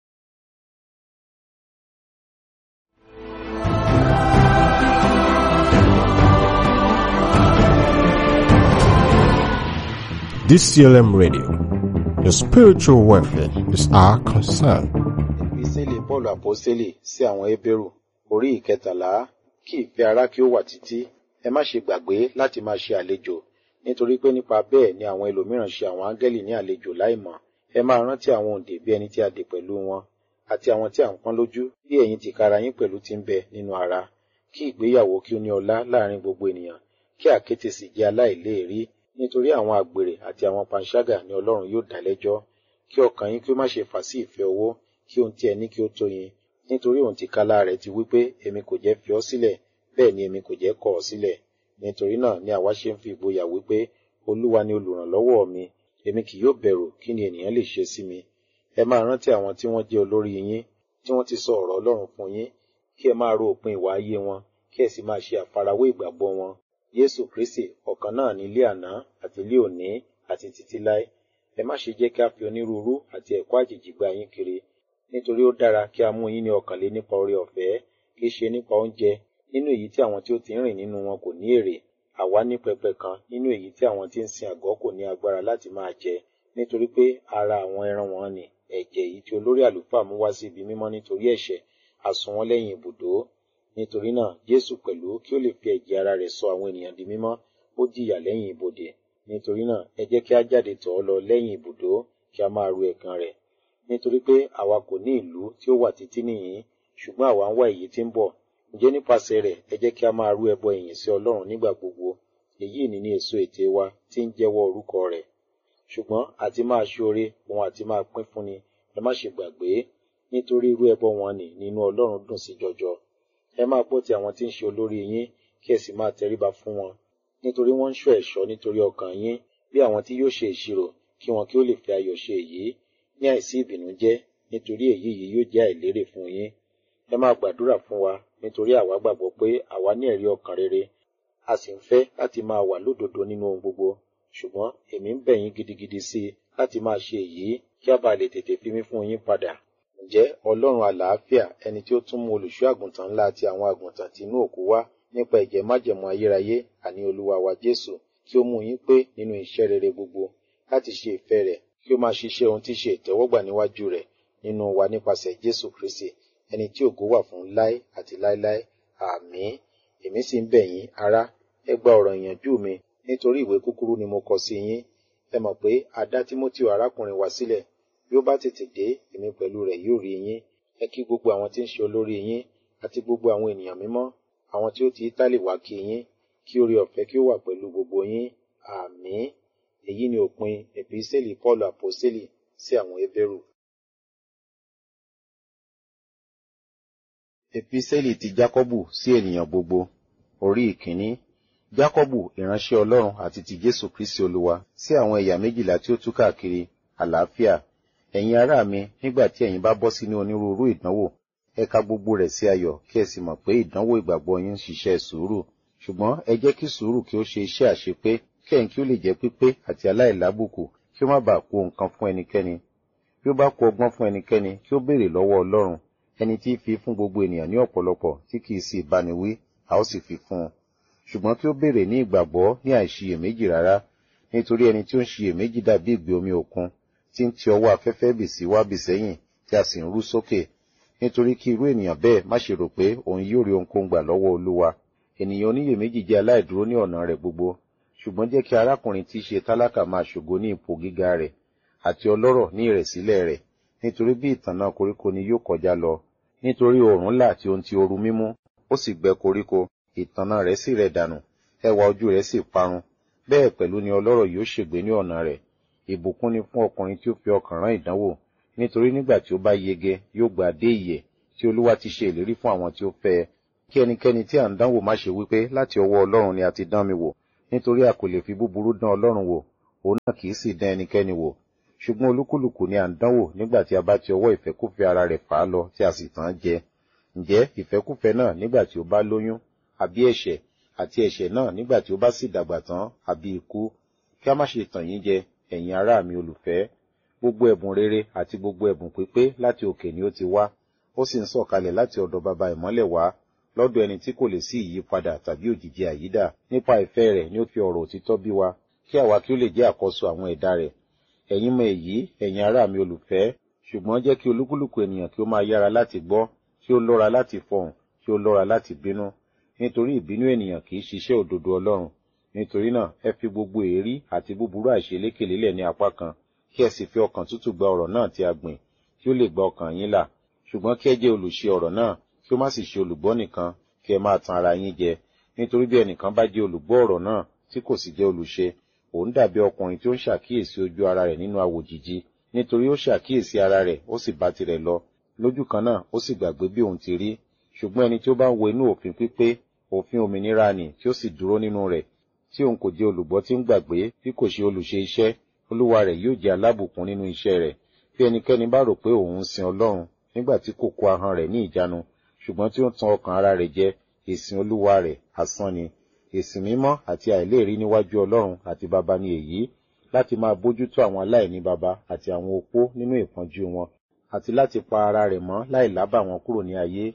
D C L M Radio, your spiritual welfare is our concern. Ìpísẹ́lì Paul Àpọ́sítélì sí àwọn Hébérù, orí ìkẹtàlá. Kí ìfẹ́ ara kí ó wà títí, ẹ má ṣe gbàgbé láti máa ṣe àlejò, nítorí pé nípa bẹ́ẹ̀ ni àwọn ẹlòmíràn ṣe àwọn áńgẹ́lì ní àlejò láìmọ̀. Ẹ máa rántí àwọn òǹdè bí ẹni tí a dè pẹ̀lú wọn, àti àwọn tí à ń pọ́n lójú bí ẹ̀yin tìkára yín pẹ̀lú ti ń bẹ nínú ara. Kí ìgbéyàwó kí ó ní ọlá láàrin gbogbo ènìyàn, kí àkéte sì jẹ́ aláìléèrí, nítorí àwọn àgbèrè àti àwọn panṣágà ni Ọlọ́run yóò dá lẹ́jọ́. Kí ọkàn yín kí ó má ṣe fà sí ìfẹ́ owó, kí ohun tí ẹ ní kí ó tó yín, nítorí òun tìkára rẹ̀ ti wí pé èmi kò jẹ́ fi ọ́ sílẹ̀, bẹ́ẹ̀ ni èmi kò jẹ́ kọ̀ ọ́ sílẹ̀. Nítorí náà ni àwa ṣe ń fi ìgboyà wí pé Olúwa ni olùrànlọ́wọ́ mi, èmi kì yóò bẹ̀rù kí ni ènìyàn lè ṣe sí mi. Ẹ máa rántí àwọn tí wọ́n jẹ́ olórí yín, tí wọ́n ti sọ ọ̀rọ̀ Ọlọ́run fún yín, kí ẹ máa ro òpin ìwà ayé wọn, kí ẹ sì máa ṣe àfarawé ìgbàgbọ́ wọn. Jésù Kristi ọ̀kan náà ní ilé àná àti ilé òní àti títí láé. Ẹ má ṣe jẹ́ kí a fi onírúurú àti ẹ̀kọ́ àjèjì gba yín kiri, nítorí ó dára kí a mú yín ní ọkàn lé nípa oore ọ̀fẹ́, kì í ṣe nípa oúnjẹ, nínú èyí tí àwọn tí ó ti ń rìn nínú wọn kò ní èrè. Àwa ní pẹpẹ kan nínú èyí tí àwọn tí ń sin àgọ́ kò ní agbára láti máa jẹ, nítorí pé ara àwọn ẹran wọn ni ẹ̀jẹ̀ èyí tí olórí àlùfáà mú wá sí ibi mímọ́ nítorí ẹ̀ṣẹ̀, a sun wọ́n lẹ́yìn ibùdó. Nítorí náà Jésù pẹ̀lú kí ó lè fi ẹ̀jẹ̀ ara rẹ̀ sọ àwọn ènìyàn di mímọ́, ó jìyà lẹ́yìn ibodè. Nítorí náà ẹ jẹ́ kí a jáde tọ̀ ọ́ lọ lẹ́yìn ibùdó, kí a máa ru ẹ̀gàn rẹ̀. Nítorí pé àwa kò ní ìlú tí ó wà títí nìyí, ṣùgbọ́n àwa ń wá èyí tí ń bọ̀. Ǹjẹ́ nípasẹ̀ rẹ̀ ẹ jẹ́ kí a máa rú ẹbọ ìyìn sí Ọlọ́run nígbà gbogbo. Èyí ni ní èso ètè wa tí ń jẹ́wọ́ orúkọ rẹ̀. Ṣùgbọ́n àti máa ṣoore òun àti máa pín fúnni, ẹ má ṣe gbàgbé, nítorí irú ẹbọ wọn nì nínú Ọlọ́run dùn sí jọjọ. Ẹ máa gbọ́ ti àwọn tí ń ṣe olórí yín, kí ẹ sì máa tẹríba fún wọn, nítorí wọ́n ń ṣọ́ ẹ̀ṣọ́ nítorí ọkàn yín, bí àwọn tí yóò ṣe ìṣirò, kí wọn kí ó lè fi ayọ̀ ṣe èyí, ní àìsí ìbìnújẹ́, nítorí èyí yìí yóò jẹ́ àìlérè fún yín. Ẹ máa gbàdúrà fún wa, nítorí àwa gbàgbọ́ pé àwa ní ẹ̀rí ọkàn rere, a sì ń fẹ́ láti máa wà lódodo nínú ohun gbogbo. Ṣùgbọ́n èmi ń bẹ̀ yín gidigidi sí i láti máa ṣe èyí, kí a bá lè tètè fi mí fún yín padà. Ǹjẹ́ Ọlọ́run àlàáfíà, ẹni tí ó tún mú olùṣọ́ àgùntàn ńlá àti àwọn àgùntàn tí inú òkú wá nípa ẹ̀jẹ̀ májẹ̀mú ayérayé, àní Olúwa wa Jésù, kí ó mú yín pé nínú iṣẹ́ rere gbogbo, láti ṣe ìfẹ́ rẹ̀, kí ó máa ṣiṣẹ́ ohun tí ṣe ìtẹ́wọ́gbà níwájú rẹ̀ nínú wa nípasẹ̀ Jésù Kristi, ẹni tí ògo wà fún láé àti láéláé. Àmín. Èmi sì ń bẹ̀ yín, ará, ẹ gba ọ̀rọ̀ ìyànjú mi, nítorí ìwé kúkúrú ni mo kọ sí yín. Ẹ mọ̀ pé a dá Tímótì arákùnrin wa sílẹ̀, bí ó bá tètè dé, èmi pẹ̀lú rẹ̀ yóò rí yín. Ẹ kí gbogbo àwọn tí ń ṣe olórí yín, àti gbogbo àwọn ènìyàn mímọ́, àwọn tí ó ti Ítálì wá kí yín, kí oore ọ̀fẹ́ kí ó wà pẹ̀lú gbogbo yín. Àmín. Èyí ni òpin Epísẹ́lì Paul Àpọ́sítélì sí àwọn Hébérù. Epísẹ́lì ti Jákọ́bù sí ènìyàn gbogbo, orí ìkíní. Jákọ́bù, ìránṣẹ́ Ọlọ́run àti ti Jésù Kristi Olúwa, sí àwọn ẹ̀yà méjìlá tí ó tú káàkiri, àlàáfíà. Ẹ̀yin ará mi, nígbà tí ẹ̀yin bá bọ́ sínú onírúurú ìdánwò, ẹ ka gbogbo rẹ̀ sí ayọ̀, kí ẹ sì mọ̀ pé ìdánwò ìgbàgbọ́ yín ń ṣiṣẹ́ sùúrù. Ṣùgbọ́n ẹ jẹ́ kí sùúrù kí ó ṣe iṣẹ́ àṣepé, kí ẹ̀yin kí ó lè jẹ́ pípé àti aláìlábùkù, kí ó má bàa kù nǹkan fún ẹnikẹ́ni. Bí ó bá kù ọgbọ́n fún ẹnikẹ́ni, kí ó béèrè lọ́wọ́ Ọlọ́run, ẹni tí fi fún gbogbo ènìyàn ní ọ̀pọ̀lọpọ̀, tí kì í sì báni wí, a ó sì fi fún un. Ṣùgbọ́n kí ó béèrè ní ìgbàgbọ́ ní àìṣiyèméjì rárá, nítorí ẹni tí ó ń ṣiyèméjì dàbí ìgbì omi òkun, tí ń ti ọwọ́ afẹ́fẹ́ bì sí wá bì sẹ́yìn, tí a sì ń rú sókè. Nítorí kí irú ènìyàn bẹ́ẹ̀ má ṣe rò pé òun yóò rí ohunkóhun gbà lọ́wọ́ Olúwa. Ènìyàn oníyèméjì jẹ́ aláìdúró ní ọ̀nà rẹ̀ gbogbo. Ṣùgbọ́n jẹ́ kí arákùnrin tí í ṣe tálákà máa ṣògo ní ipò gíga rẹ̀, àti ọlọ́rọ̀ ní ìrẹ̀sílẹ̀ rẹ̀, nítorí bí ìtànná koríko ni yóò kọjá lọ. Nítorí oòrùn là tí ohun ti ooru mímú, ó sì gbẹ koríko, ìtànná rẹ̀ sì rẹ̀ dànù, ẹwà ojú rẹ̀ sì parun. Bẹ́ẹ̀ pẹ̀lú ni ọlọ́rọ̀ yóò ṣègbé ní ọ̀nà rẹ̀. Ìbùkún ni fún ọkùnrin tí ó fi ọkàn rán ìdánwò, nítorí nígbà tí ó bá yege yóò gba dé ìyè tí Olúwa ti ṣe ìlérí fún àwọn tí ó fẹ́ ẹ. Kí ẹnikẹ́ni tí à ń dánwò má ṣe wípé láti ọwọ́ Ọlọ́run ni a ti dán mi wò, nítorí a kò lè fi búburú dán Ọlọ́run wò, òun náà kì í sì dán ẹnikẹ́ni wò. Ṣùgbọ́n olúkúlùkù ni à ń dánwò nígbà tí a bá ti ọwọ́ ìfẹ́kúfẹ̀ẹ́ ara rẹ̀ fà á lọ tí a sì tàn án jẹ. Ǹjẹ́ ìfẹ́kúfẹ̀ẹ́ náà nígbà tí ó bá lóyún, àbí ẹ̀ṣẹ̀, àti ẹ̀ṣẹ̀ náà nígbà tí ó bá sì dàgbà tán, àbí ikú? Kí a má ṣe tàn yín jẹ, ẹ̀yin ará mi olùfẹ́. Gbogbo ẹ̀bùn rere àti gbogbo ẹ̀bùn pípé láti òkè ni ó ti wá, ó sì ń sọ̀kalẹ̀ láti ọ̀dọ̀ Baba ìmọ́lẹ̀ wá, lọ́dọ̀ ẹni tí kò lè sí ìyípadà tàbí òjìji àyídà. Nípa ìfẹ́ rẹ̀ ni ó fi ọ̀rọ̀ òtítọ́ bí wa, kí àwa kí ó lè jẹ́ àkọ́so àwọn ẹ̀dá rẹ̀. Ẹ̀yin mọ èyí, ẹ̀yin ará mi olùfẹ́, ṣùgbọ́n jẹ́ kí olúkúlùkù ènìyàn kí ó máa yára láti gbọ́, kí ó lọ́ra láti fọhùn, kí ó lọ́ra láti bínú. Nítorí ìbínú ènìyàn kì í ṣiṣẹ́ òdodo Ọlọ́run. Nítorí náà, ẹ fi gbogbo èérí àti búburú àìṣeléke lélẹ̀ ní apá kan, kí ẹ sì fi ọkàn tútù gba ọ̀rọ̀ náà tí a gbìn, kí ó lè gba ọkàn yín là. Ṣùgbọ́n kí ẹ jẹ́ olùṣe ọ̀rọ̀ náà, kí ó má sì ṣe olùgbọ́ nìkan, kí ẹ máa tan ara yín jẹ. Nítorí bí ẹnìkan bá jẹ́ olùgbọ́ ọ̀rọ̀ náà tí kò sì jẹ́ olùṣe, òun dàbí ọkùnrin tí ó ń ṣàkíyèsí ojú ara rẹ̀ nínú awòjìji. Nítorí ó ṣàkíyèsí ara rẹ̀, ó sì bá tirẹ̀ lọ. Lójú kan náà, ó sì gbàgbé bí òun ti rí. Ṣùgbọ́n ẹni tí ó bá ń wo inú òfin pípé, òfin òmìnira nì tí ó sì dúró nínú rẹ̀, tí òun kò jẹ́ olùgbọ́ tí ń gbàgbé, bí kò ṣe olùṣe iṣẹ́, olúwa rẹ̀ yóò jẹ́ alábùkún nínú iṣẹ́ rẹ̀. Bí ẹnikẹ́ni bá rò pé òun ń sin Ọlọ́run, nígbà tí kò kó ahọ́n rẹ̀ ní ìjánu, ṣùgbọ́n tí ó ń tan ọkàn ara rẹ̀ jẹ, ìsìn olúwa rẹ̀ asán ni. Ìsìn mímọ́ àti àìléèrí níwájú Ọlọ́run àti Baba ni èyí, láti máa bójútó àwọn aláìní baba àti àwọn opó nínú ìpọ́njú wọn, àti láti pa ara rẹ̀ mọ́ láì lábà wọn kúrò ní ayé.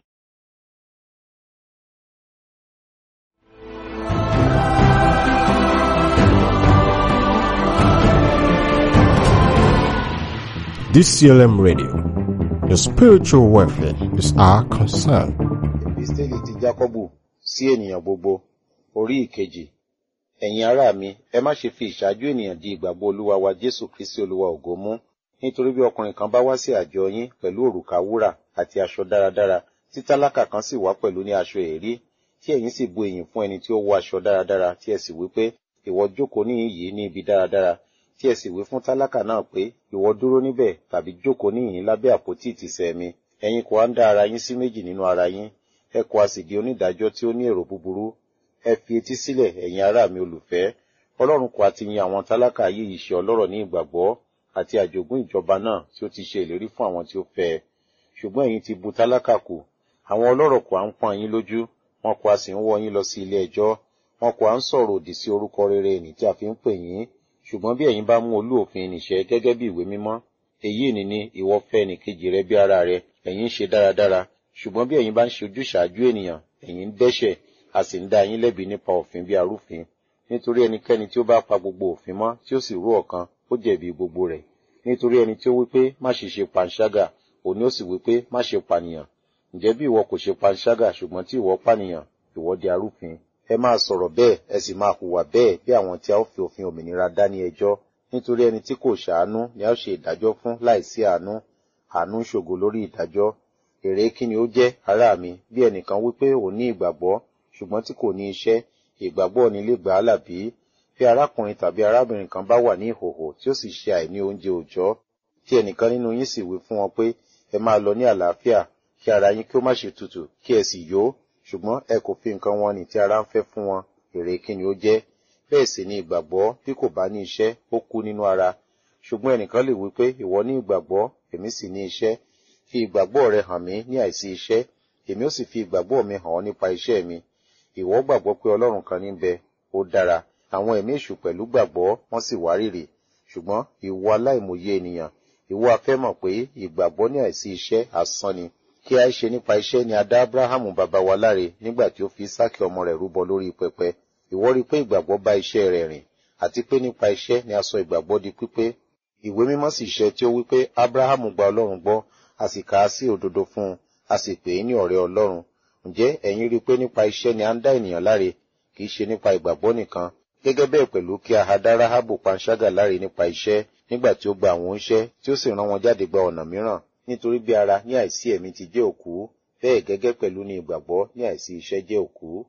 D C L M Radio, your spiritual welfare is our concern. Episteli ti Jákọ́bù sí ènìyàn gbogbo, orí ìkejì. Ẹ̀yin ará mi, ẹ má ṣe fi ìṣáájú ènìyàn di ìgbàgbọ́ Olúwa wa Jésù Kristi Olúwa ògo mú. Nítorí bí ọkùnrin kan bá wá sí àjọ yín pẹ̀lú òrùka wúrà àti aṣọ dáradára, tí tálákà kan sì wá pẹ̀lú ní aṣọ èérí, tí ẹ̀yin sì bu ìyìn fún ẹni tí ó wọ aṣọ dáradára, tí ẹ sì wí pé, ìwọ jókòó níhìn yìí ní ibi dáradára, tí ẹ sì wí fún tálákà náà pé, ìwọ dúró níbẹ̀ tàbí jókòó níhìn lábẹ́ àpótí ìtìsẹ̀ mi. Ẹ̀yin kò á ń dá ara yín sí méjì nínú ara yín, ẹ kò á sì di onídàájọ́ tí ó ní èrò búburú. Ẹ fi etí sílẹ̀, ẹ̀yin ará mi olùfẹ́. Ọlọ́run kò á ti yan àwọn tálákà ayé yìí ṣe ọlọ́rọ̀ ní ìgbàgbọ́ àti àjogún ìjọba náà tí ó ti ṣe ìlérí fún àwọn tí ó fẹ́ ẹ. Ṣùgbọ́n ẹ̀yin ti bu tálákà kù. Àwọn ọlọ́rọ̀ kò á ń pọ́n yín lójú, wọn kò á sì ń wọ́ yín lọ sí ilé ẹjọ́, wọn kò á ń sọ̀rọ̀ òdì sí orúkọ rere ẹni tí a fi ń pè yín. Ṣùgbọ́n bí ẹ̀yin bá mú olú òfin nìṣẹ́ gẹ́gẹ́ bí ìwé mímọ́, èyí ni ni ìwọ fẹ́ ẹnìkejì rẹ bí ara rẹ, ẹ̀yin ń ṣe dáradára. Ṣùgbọ́n bí ẹ̀yin bá ń ṣe ojúṣàájú ènìyàn, ẹ̀yin ń dẹ́ṣẹ̀, a sì ń dá yín lẹ́bi nípa òfin bí arúfin. Nítorí ẹnikẹ́ni tí ó bá pa gbogbo òfin mọ́ tí ó sì rú ọ̀kan, ó jẹ̀bi gbogbo rẹ̀. Nítorí ẹni tí ó wí pé má ṣe ṣe panṣágà, òun ni ó sì wí pé má ṣe pànìyàn. Ǹjẹ́ bí ìwọ kò ṣe panṣágà ṣùgbọ́n tí ìwọ pànìyàn, ìwọ di arúfin. Ẹ máa sọ̀rọ̀ bẹ́ẹ̀, ẹ sì máa hùwà bẹ́ẹ̀ bí àwọn tí a ó fi òfin òmìnira dá ní ẹjọ́. Nítorí ẹni tí kò ṣàánú ni a ó ṣe ìdájọ́ fún láìsí àánú. Àánú ń ṣògo lórí ìdájọ́. Èrè kí ni ó jẹ́, ará mi, bí ẹnìkan wí pé òun ní ìgbàgbọ́, ṣùgbọ́n tí kò ní iṣẹ́, ìgbàgbọ́ ni lè gbà á là bí? Bí arákùnrin tàbí arábìnrin kan bá wà ní ìhòhò tí ó sì ṣe àìní oúnjẹ òòjọ́, tí ẹnìkan nínú yín sì wí fún wọn pé, ẹ máa lọ ní àlàáfíà, kí ara yín kí ó má ṣe tutù, kí ẹ sì yó, ṣùgbọ́n ẹ kò fi nǹkan wọn nì tí ara ń fẹ́ fún wọn, èrè kí ni ó jẹ́? Bẹ́ẹ̀ sì ni ìgbàgbọ́ bí kò bá ní iṣẹ́, ó kú nínú ara. Ṣùgbọ́n ẹnìkan lè wí pé, ìwọ ní ìgbàgbọ́, èmi sì ní iṣẹ́. Fi ìgbàgbọ́ rẹ hàn mí ní àìsí iṣẹ́, èmi ó sì fi ìgbàgbọ́ mi hàn ọ́ nípa iṣẹ́ mi. Ìwọ gbàgbọ́ pé Ọlọ́run kan ní bẹ, ó dára. Àwọn ẹ̀mí èṣù pẹ̀lú gbàgbọ́, wọ́n sì wárìrì. Ṣùgbọ́n ìwọ aláìmòye ènìyàn, ìwọ a fẹ́ mọ̀ pé ìgbàgbọ́ ní àìsí iṣẹ́ asán ni. Kí a ṣe nípa iṣẹ́ ni a dá Ábúráhámù bàbá wa láre nígbà tí ó fi Ísákì ọmọ rẹ̀ rúbọ lórí pẹpẹ. Ìwọ rí pé ìgbàgbọ́ bá iṣẹ́ rẹ̀ rìn, àti pé nípa iṣẹ́ ni a sọ ìgbàgbọ́ di pípé. Ìwé mímọ́ sì ṣẹ tí ó wí pé Ábúráhámù gba Ọlọ́run gbọ́, a sì kà á sí òdodo fún un, a sì pè é ní ọ̀rẹ́ Ọlọ́run. Ǹjẹ́ ẹ̀yin rí pé nípa iṣẹ́ ni a ń dá ènìyàn láre, kì í ṣe nípa ìgbàgbọ́ nìkan? Gẹ́gẹ́ bẹ́ẹ̀ pẹ̀lú kí a ha dá Ráhábù panṣágà láre nípa iṣẹ́, nígbà tí ó gba àwọn oníṣẹ́ tí ó sì rán wọn jáde gba ọ̀nà mìíràn. Nítorí bí ara ní àìsí ẹ̀mí ti jẹ́ òkú, bẹ́ẹ̀ gẹ́gẹ́ pẹ̀lú ní ìgbàgbọ́ ní àìsí iṣẹ́ jẹ́ òkú.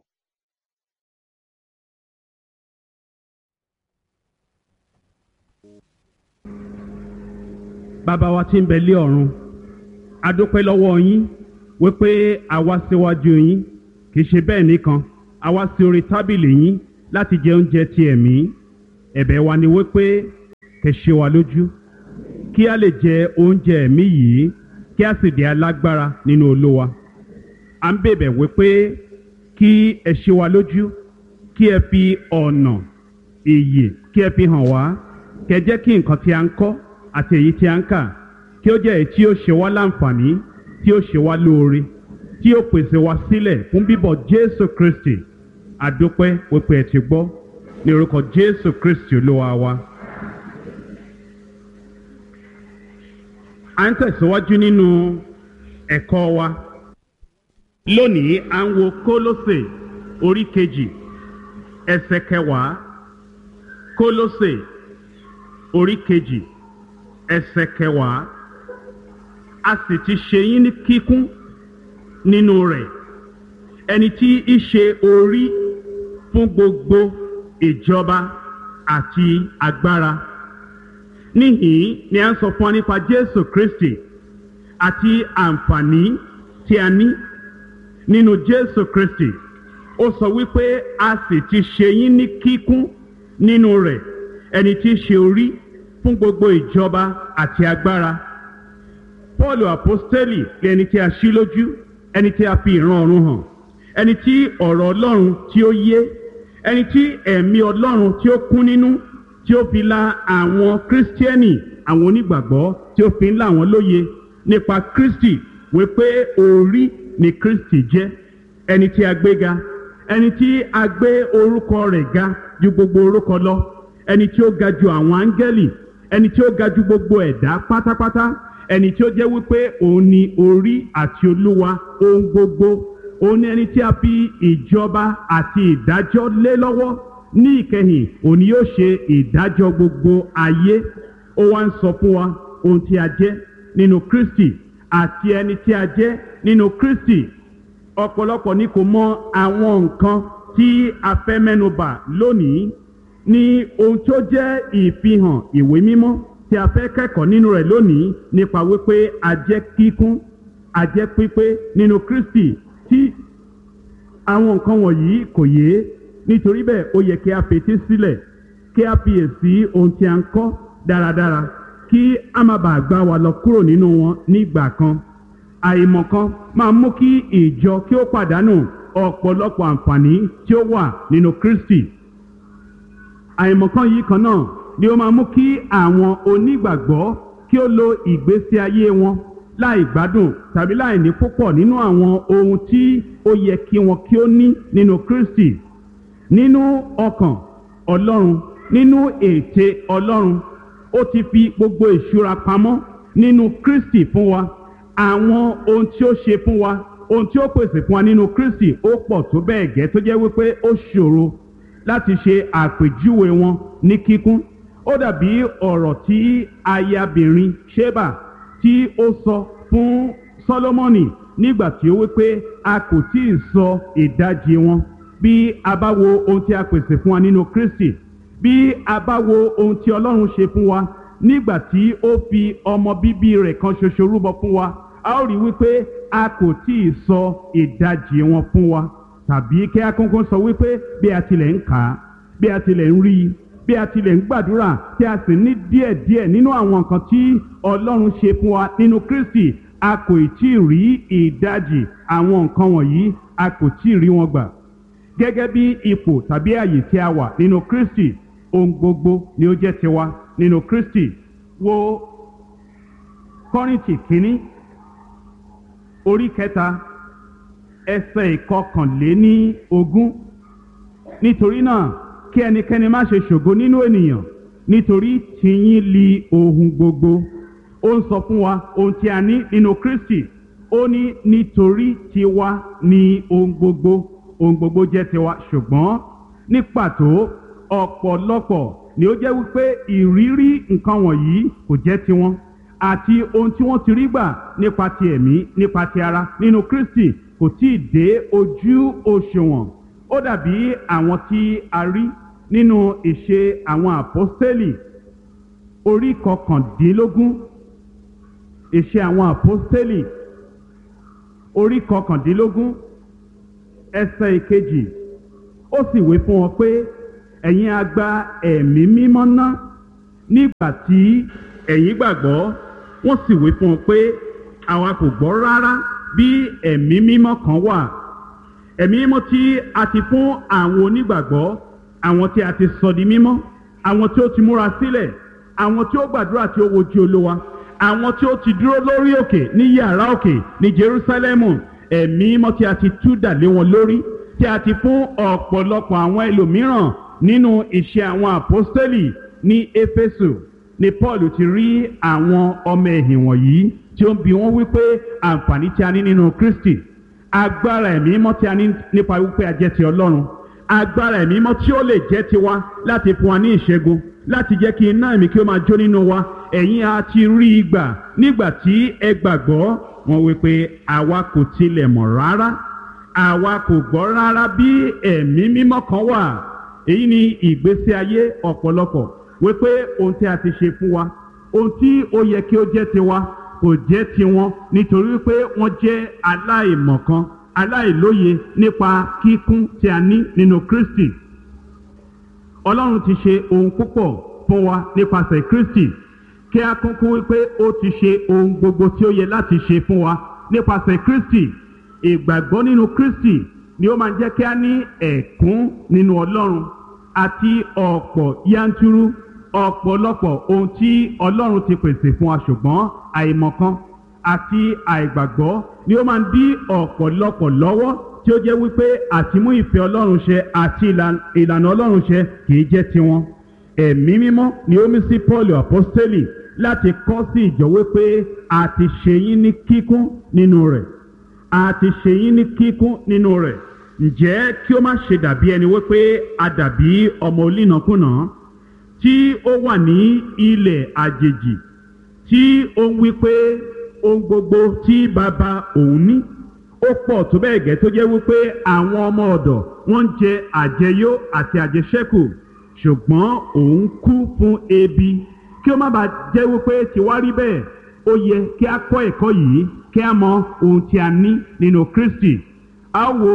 Bàbá wa tí ń bẹ lé ọ̀run, a dúpẹ́ lọ́wọ́ yín wípé a wá síwájú yín, kì í ṣe bẹ́ẹ̀ nìkan, a wá sí orí tábìlì yín láti jẹ oúnjẹ ti ẹ̀mí. Ẹ̀bẹ̀ wa ni wípé kẹ́ ṣe wa lójú kí a lè jẹ oúnjẹ ẹ̀mí yìí kí a sì di alágbára nínú Olúwa. À ń bẹ̀bẹ̀ wípé kí ẹ ṣe wa lójú kí ẹ fi ọ̀nà ìyè kí ẹ fi hàn wá, kẹ́ jẹ́ kí nǹkan tí a ń kọ́ àti èyí tí a ń kà kí ó jẹ́ èyí tí ó ṣe wá láǹfààní, tí ó ṣe wá lóore, tí ó pèsè wa sílẹ̀ fún bíbọ̀ Jésù Kristi. A dúpẹ́ wípé ẹ ti gbọ́ ní orúkọ Jésù Kristi Olúwa wa. À ń tẹ̀síwájú nínú ẹ̀kọ́ wa. Lónìí à ń wo Kólósè orí kejì ẹsẹ̀ kẹwàá. Kólósè orí kejì ẹsẹ̀ kẹwàá. A sì ti ṣe yín ní kíkún nínú rẹ̀, ẹni tí í ṣe orí fún gbogbo ìjọba àti agbára. Níhìn ni a ń sọ fún wa nípa Jésù Kristi àti àǹfààní tí a ní nínú Jésù Kristi. Ó sọ wípé a sì ti ṣe yín ní kíkún nínú rẹ̀, ẹni tí í ṣe orí fún gbogbo ìjọba àti agbára. Pọ́ọ̀lù àpọ́stélì ẹni tí a ṣí lójú, ẹni tí a fi ìran ọ̀run hàn, ẹni tí ọ̀rọ̀ Ọlọ́run tí ó yé, ẹni tí ẹ̀mí Ọlọ́run tí ó kún nínú, tí ó fi la àwọn kírísítíẹ́nì, àwọn onígbàgbọ́, tí ó fi ń là wọ́n lóye nípa Kristi wípé orí ni Kristi jẹ́, ẹni tí a gbé ga, ẹni tí a gbé orúkọ rẹ̀ ga ju gbogbo orúkọ lọ, ẹni tí ó ga ju àwọn áńgẹ́lì, ẹni tí ó ga ju gbogbo ẹ̀dá pátápátá, ẹni tí ó jẹ́ wípé òun ni orí àti olúwa ohun gbogbo. Òun ni ẹni tí a fi ìjọba àti ìdájọ́ lé lọ́wọ́. Ní ìkẹyìn òun ni yóò ṣe ìdájọ́ gbogbo ayé. Ó wá ń sọ fún wa ohun tí a jẹ́ nínú Kristi àti ẹni tí a jẹ́ nínú Kristi. Ọ̀pọ̀lọpọ̀ ni kò mọ àwọn nǹkan tí a fẹ́ mẹ́nubà lónìí ní ohun tó jẹ́ ìfihàn ìwé mímọ́ tí a fẹ́ kẹ́kọ̀ọ́ nínú rẹ̀ lónìí nípa wípé a jẹ́ kíkún, a jẹ́ pípé nínú Kristi. Tí àwọn nǹkan wọ̀nyí kò yé, nítorí bẹ́ẹ̀ ó yẹ kí a fetí sílẹ̀, kí a fiyèsí ohun tí a ń kọ́ dáradára, kí a má bàa gbá wa lọ kúrò nínú wọn nígbà kan. Àìmọ̀kan máa mú kí ìjọ kí ó pàdánù ọ̀pọ̀lọpọ̀ àǹfààní tí ó wà nínú Kristi. Àìmọ̀kan yìí kan náà ni ó máa mú kí àwọn onígbàgbọ́ kí ó lo ìgbésí ayé wọn láì gbádùn tàbí láì ní púpọ̀ nínú àwọn ohun tí ó yẹ kí wọn kí ó ní nínú Kristi. Nínú ọkàn Ọlọ́run, nínú ète Ọlọ́run, ó ti fi gbogbo ìṣúra pamọ́ nínú Kristi fún wa. Àwọn ohun tí ó ṣe fún wa, ohun tí ó pèsè fún wa nínú Kristi ó pọ̀ tó bẹ́ẹ̀ gẹ́ tó jẹ́ wípé ó ṣòro láti ṣe àpèjúwe wọn ní kíkún. Ó dàbí ọ̀rọ̀ tí ayabìnrin Ṣébà tí ó sọ fún Sólómọ́nì nígbà tí ó wípé a kò tí ì sọ ìdajì wọn. Bí a bá wo ohun tí a pèsè fún wa nínú Kristi, bí a bá wo ohun tí Ọlọ́run ṣe fún wa nígbà tí ó fi ọmọ bíbí rẹ̀ kan ṣoṣo rúbọ fún wa, a ó rí wípé a kò tí ì sọ ìdajì wọn fún wa. Tàbí kí a kọ́kọ́ sọ wípé bí a tilẹ̀ ń kà á, bí a tilẹ̀ ń rí i, bí a tilẹ̀ ń gbàdúrà tí a sì ní díẹ̀díẹ̀ nínú àwọn nǹkan tí Ọlọ́run ṣe fún wa nínú Kristi, a kò tí ì rí ìdajì àwọn nǹkan wọ̀nyí, a kò tí ì rí wọn gbà. Gẹ́gẹ́ bí ipò tàbí àyè tí a wà nínú Kristi, ohun gbogbo ni ó jẹ́ tiwa nínú Kristi. Wo Kọ́ríńtì kínní orí kẹta ẹsẹ̀ ìkọkànléní ogún. Nítorí náà kí ẹnikẹ́ni má ṣe ṣògo nínú ènìyàn, nítorí tìyín li ohun gbogbo. Ó ń sọ fún wa ohun tí a ní nínú Kristi. Ó ní nítorí tiwa ni ohun gbogbo, ohun gbogbo jẹ́ tiwa. Ṣùgbọ́n ní pàtó ọ̀pọ̀lọpọ̀ ni ó jẹ́ wípé ìrírí nǹkan wọ̀nyí kò jẹ́ tiwọn, àti ohun tí wọ́n ti rí gbà nípa ti ẹ̀mí, nípa ti ara nínú Kristi kò tí ì dé ojú òṣùwọ̀n. Ó dàbí àwọn tí a rí nínú ìṣe àwọn àpọ́stélì orí kọkàndínlógún. Ìṣe àwọn àpọ́stélì orí kọkàndínlógún ẹsẹ̀ ìkejì. Ó sì wí fún wọn pé ẹ̀yin a gba ẹ̀mí mímọ́ ná nígbà tí ẹ̀yin gbàgbọ́. Wọ́n sì wí fún un pé àwa kò gbọ́ rárá bí ẹ̀mí mímọ́ kan wà. Ẹ̀mí mímọ́ tí a ti fún àwọn onígbàgbọ́, àwọn tí a ti sọ di mímọ́, àwọn tí ó ti múra sílẹ̀, àwọn tí ó gbàdúrà tí ó wojú Olúwa, àwọn tí ó ti dúró lórí òkè ní yàrá òkè ní Jerúsálẹ́mù. Ẹ̀mí mímọ́ tí a ti tú dà lé wọn lórí, tí a ti fún ọ̀pọ̀lọpọ̀ àwọn ẹlòmíràn nínú iṣẹ́ àwọn àpọ́stélì ní Éfésù ni Paul ti rí àwọn ọmọ ẹ̀yìn wọ̀nyí tí ó ń bi wọ́n wípé àǹfààní tí a ní nínú Kristi, agbára ẹ̀mí mímọ́ tí a ní nípa wípé a jẹ́ ti Ọlọ́run, agbára ẹ̀mí mímọ́ tí ó lè jẹ́ tiwa láti fún wa ní ìṣẹ́gun, láti jẹ́ kí iná ẹ̀mí kí ó máa jó nínú wa. Ẹ̀yin a ti rí i gbà nígbà tí ẹ gbàgbọ́. Wọ́n wípé àwa kò tilẹ̀ mọ̀ rárá, àwa kò gbọ́ rárá bí ẹ̀mí mímọ́ kan wà. Èyí ni ìgbésí ayé ọ̀pọ̀lọpọ̀, wípé ohun tí a ti ṣe fún wa, ohun tí ó yẹ kí ó jẹ́ tiwa kò jẹ́ tiwọn, nítorí wípé wọ́n jẹ́ aláìmọ̀kan, aláìlóye nípa kíkún tí a ní nínú Kristi. Ọlọ́run ti ṣe ohun púpọ̀ fún wa nípasẹ̀ Kristi, kí a kúnkún wípé ó ti ṣe ohun gbogbo tí ó yẹ láti ṣe fún wa nípasẹ̀ Kristi. Ìgbàgbọ́ nínú Kristi ni ó máa jẹ́ kí a ní ẹ̀kún nínú Ọlọ́run àti ọ̀pọ̀ yanturu ọ̀pọ̀lọpọ̀ ohun tí Ọlọ́run ti pèsè fún wa, ṣùgbọ́n àìmọ̀kan àti àìgbàgbọ́ ni ó máa ń dí ọ̀pọ̀lọpọ̀ lọ́wọ́, tí ó jẹ́ wípé àti mú ìfẹ́ Ọlọ́run ṣẹ àti ìlànà Ọlọ́run ṣẹ kìí jẹ́ tiwọn. Ẹ̀mí mímọ́ ni ó mí sí Paul apostoli láti kọ́ sí ìjọ wípé a ti ṣe yín ní kíkún nínú rẹ̀, a ti ṣe yín ní kíkún nínú rẹ̀. Ǹjẹ́ kí ó má ṣe dàbí ẹni wípé a dàbí ọmọ olínàkúnà tí ó wà ní ilẹ̀ àjèjì, tí ó ń wípé ohun gbogbo tí bàbá òun ní ó pọ̀ tó bẹ́ẹ̀ gẹ́ tó jẹ́ wípé àwọn ọmọ ọ̀dọ̀ wọ́n ń jẹ àjẹyó àti àjẹṣẹ́kù, ṣùgbọ́n òun kú fún ebi. Kí ó má bàa jẹ́ wípé tiwa rí bẹ́ẹ̀, ó yẹ kí a kọ́ ẹ̀kọ́ yìí, kí a mọ ohun tí a ní nínú Kristi. A wo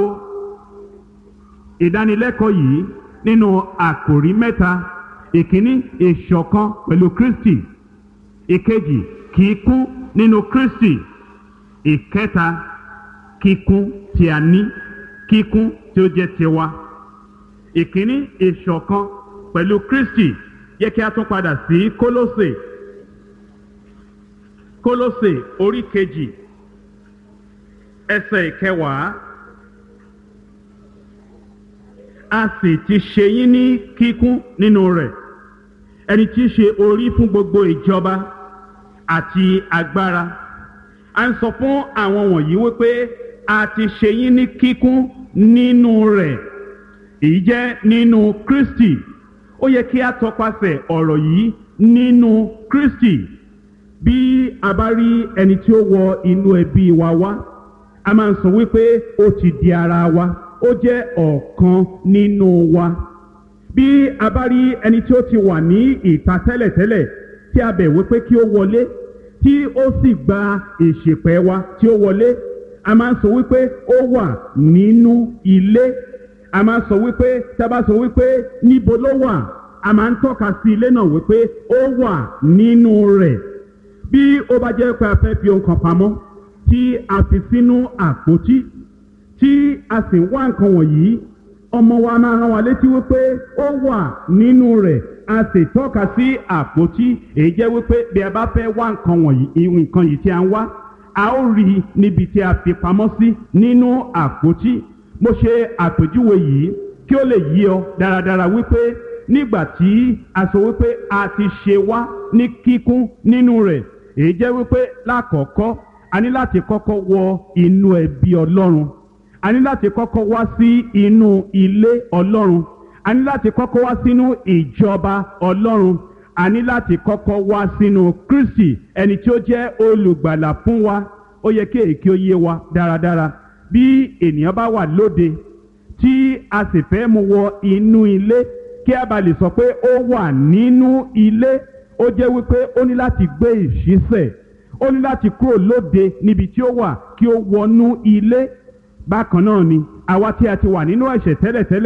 ìdánilẹ́kọ̀ọ́ yìí nínú àkòrí mẹ́ta. Ìkíní, ìṣọ̀kan pẹ̀lú Kristi. Ìkejì, kíkún nínú Kristi. Ìkẹta, kíkún tí a ní, kíkún tí ó jẹ́ tiwa. Ìkíní, ìṣọ̀kan pẹ̀lú Kristi. Yẹ kí a tún padà sí Kólósè. Kólósè orí kejì ẹsẹ̀ ìkẹwàá. A sì ti ṣe yín ní kíkún nínú rẹ̀, ẹni tí í ṣe orí fún gbogbo ìjọba àti agbára. A ń sọ fún àwọn wọ̀nyí wípé a ti ṣe yín ní kíkún nínú rẹ̀. Èyí jẹ́ nínú Kristi. Ó yẹ kí a tọpasẹ̀ ọ̀rọ̀ yìí nínú Kristi. Bí a bá rí ẹni tí ó wọ inú ẹbí wa wá, a máa ń sọ wípé ó ti di ara wa, ó jẹ́ ọ̀kan nínú wa. Bí a bá rí ẹni tí ó ti wà ní ìta tẹ́lẹ̀tẹ́lẹ̀, tí a bẹ̀ wípé kí ó wọlé, tí ó sì gba ìṣèpẹ̀ wa tí ó wọlé, a máa ń sọ wípé ó wà nínú ilé. A máa ń sọ wípé, tá a bá sọ wípé níbo ló wà, a máa ń tọ́ka sí ilé náà wípé ó wà nínú rẹ̀. Bí ó bá jẹ́ pé a fẹ́ fi ohun kan pamọ́, tí a fi sínú àpótí, tí a sì ń wá nǹkan wọ̀nyí, ọmọ wa máa rán wa létí wípé ó wà nínú rẹ̀. A sì tọ́ka sí àpótí. Èyí jẹ́ wípé bí a bá fẹ́ wá nǹkan wọ̀nyí, nǹkan yìí tí a ń wá, a ó rí i níbi tí a fi pamọ́ sí nínú àpótí. Mo ṣe àpèjúwe yìí kí ó lè yí ọ dáradára wípé nígbà tí a sọ wípé a ti ṣe wá ní kíkún nínú rẹ̀, èyí jẹ́ wípé lákọ̀ọ́kọ́ a ní láti kọ́kọ́ wọ inú ẹbí Ọlọ́run, a ní láti kọ́kọ́ wá sí inú ilé Ọlọ́run, a ní láti kọ́kọ́ wá sínú ìjọba Ọlọ́run, a ní láti kọ́kọ́ wá sínú Kristi, ẹni tí ó jẹ́ olùgbàlà fún wa. Ó yẹ kí èyí kí ó yé wa dáradára. Bí ènìyàn bá wà lóde tí a sì fẹ́ mú wọ inú ilé, kí a bá lè sọ pé ó wà nínú ilé, ó jẹ́ wípé ó ní láti gbé ìṣísẹ̀, ó ní láti kúrò lóde níbi tí ó wà kí ó wọnú ilé. Bákan náà ni àwa tí a ti wà nínú ẹ̀ṣẹ̀ tẹ́lẹ̀tẹ́lẹ̀,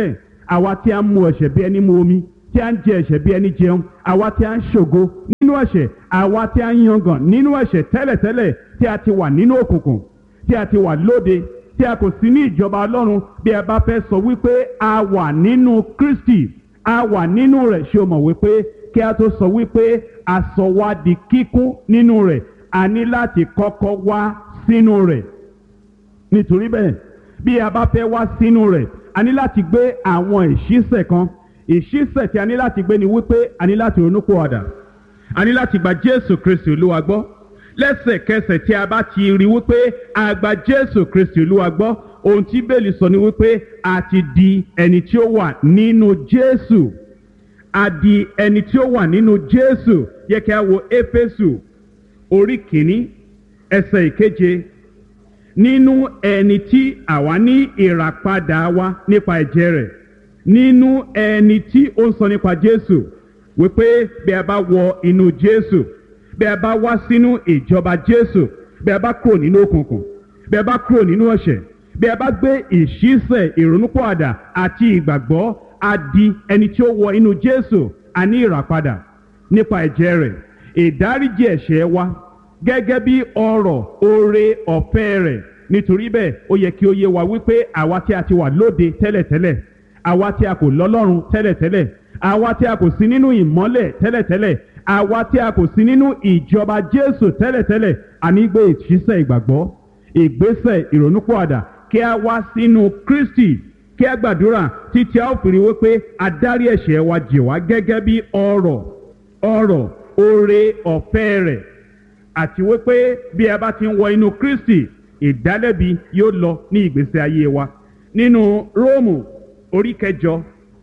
àwa tí a ń mu ẹ̀ṣẹ̀ bí ẹni mu omi, tí a ń jẹ ẹ̀ṣẹ̀ bí ẹni jẹun, àwa tí a ń ṣògo nínú ẹ̀ṣẹ̀, àwa tí a ń yangàn nínú ẹ̀ṣẹ̀ tẹ́lẹ̀tẹ́lẹ̀, tí a ti wà nínú òkùnkùn, tí a ti wà lóde, tí a kò sí ní ìjọba Ọlọ́run. Bí a bá fẹ́ sọ wípé a wà nínú Kristi, a wà nínú rẹ̀, ṣé o mọ̀ wípé kí a tó sọ wípé a sọ wá di kíkún nínú rẹ̀, a ní láti kọ́kọ́ wá sínú rẹ̀. Nítorí bẹ́ẹ̀, bí a bá fẹ́ wá sínú rẹ̀, a ní láti gbé àwọn ìṣísẹ̀ kan. Ìṣísẹ̀ tí a ní láti gbé ni wípé a ní láti ronúpìwàdà, a ní láti gba Jésù Kristi Olúwa gbọ́. Lẹ́sẹ̀kẹsẹ̀ tí a bá ti rí wípé a gba Jésù Kristi Olúwa gbọ́, ohun tí Bíbélì sọ ni wípé a ti di ẹni tí ó wà nínú Jésù. A di ẹni tí ó wà nínú Jésù. Yẹ kí a wo Éfésù orí kìíní ẹsẹ̀ ìkeje. Nínú ẹni tí àwa ní ìràpadà wa nípa ẹ̀jẹ̀ rẹ̀, nínú ẹni tí ó ń sọ nípa Jésù, wípé bí a bá wọ inú Jésù, bí a bá wá sínú ìjọba Jésù, bí a bá kúrò nínú òkùnkùn, bí a bá kúrò nínú ẹ̀ṣẹ̀, bí a bá gbé ìṣísẹ̀ ìrònúpìwàdà àti ìgbàgbọ́, a di ẹni tí ó wọ inú Jésù. A ní ìràpadà nípa ẹ̀jẹ̀ rẹ̀, ìdáríjì ẹ̀ṣẹ̀ wa gẹ́gẹ́ bí ọrọ̀ oore ọ̀fẹ́ rẹ̀. Nítorí bẹ́ẹ̀, ó yẹ kí ó yé wa wípé àwa tí a ti wà lóde tẹ́lẹ̀tẹ́lẹ̀, àwa tí a kò lọ́lọ́run tẹ́lẹ̀tẹ́lẹ̀, àwa tí a kò sí nínú ìmọ́lẹ̀ tẹ́lẹ̀tẹ́lẹ̀, àwa tí a kò sí nínú ìjọba Jésù tẹ́lẹ̀tẹ́lẹ̀, a ní gbé ìṣísẹ̀ ìgbàgbọ́, ìgbésẹ̀ ìrònúpìwàdà, kí a wá sínú Kristi, kí a gbàdúrà títí a ó fi rí wípé a dárí ẹ̀ṣẹ̀ wa jì wá gẹ́gẹ́ bí ọrọ̀ ọrọ̀ oore ọ̀fẹ́ rẹ̀, àti wípé bí a bá ti ń wọ inú Kristi, ìdálẹ́bi yóò lọ ní ìgbésí ayé wa. Nínú Róòmù orí kẹjọ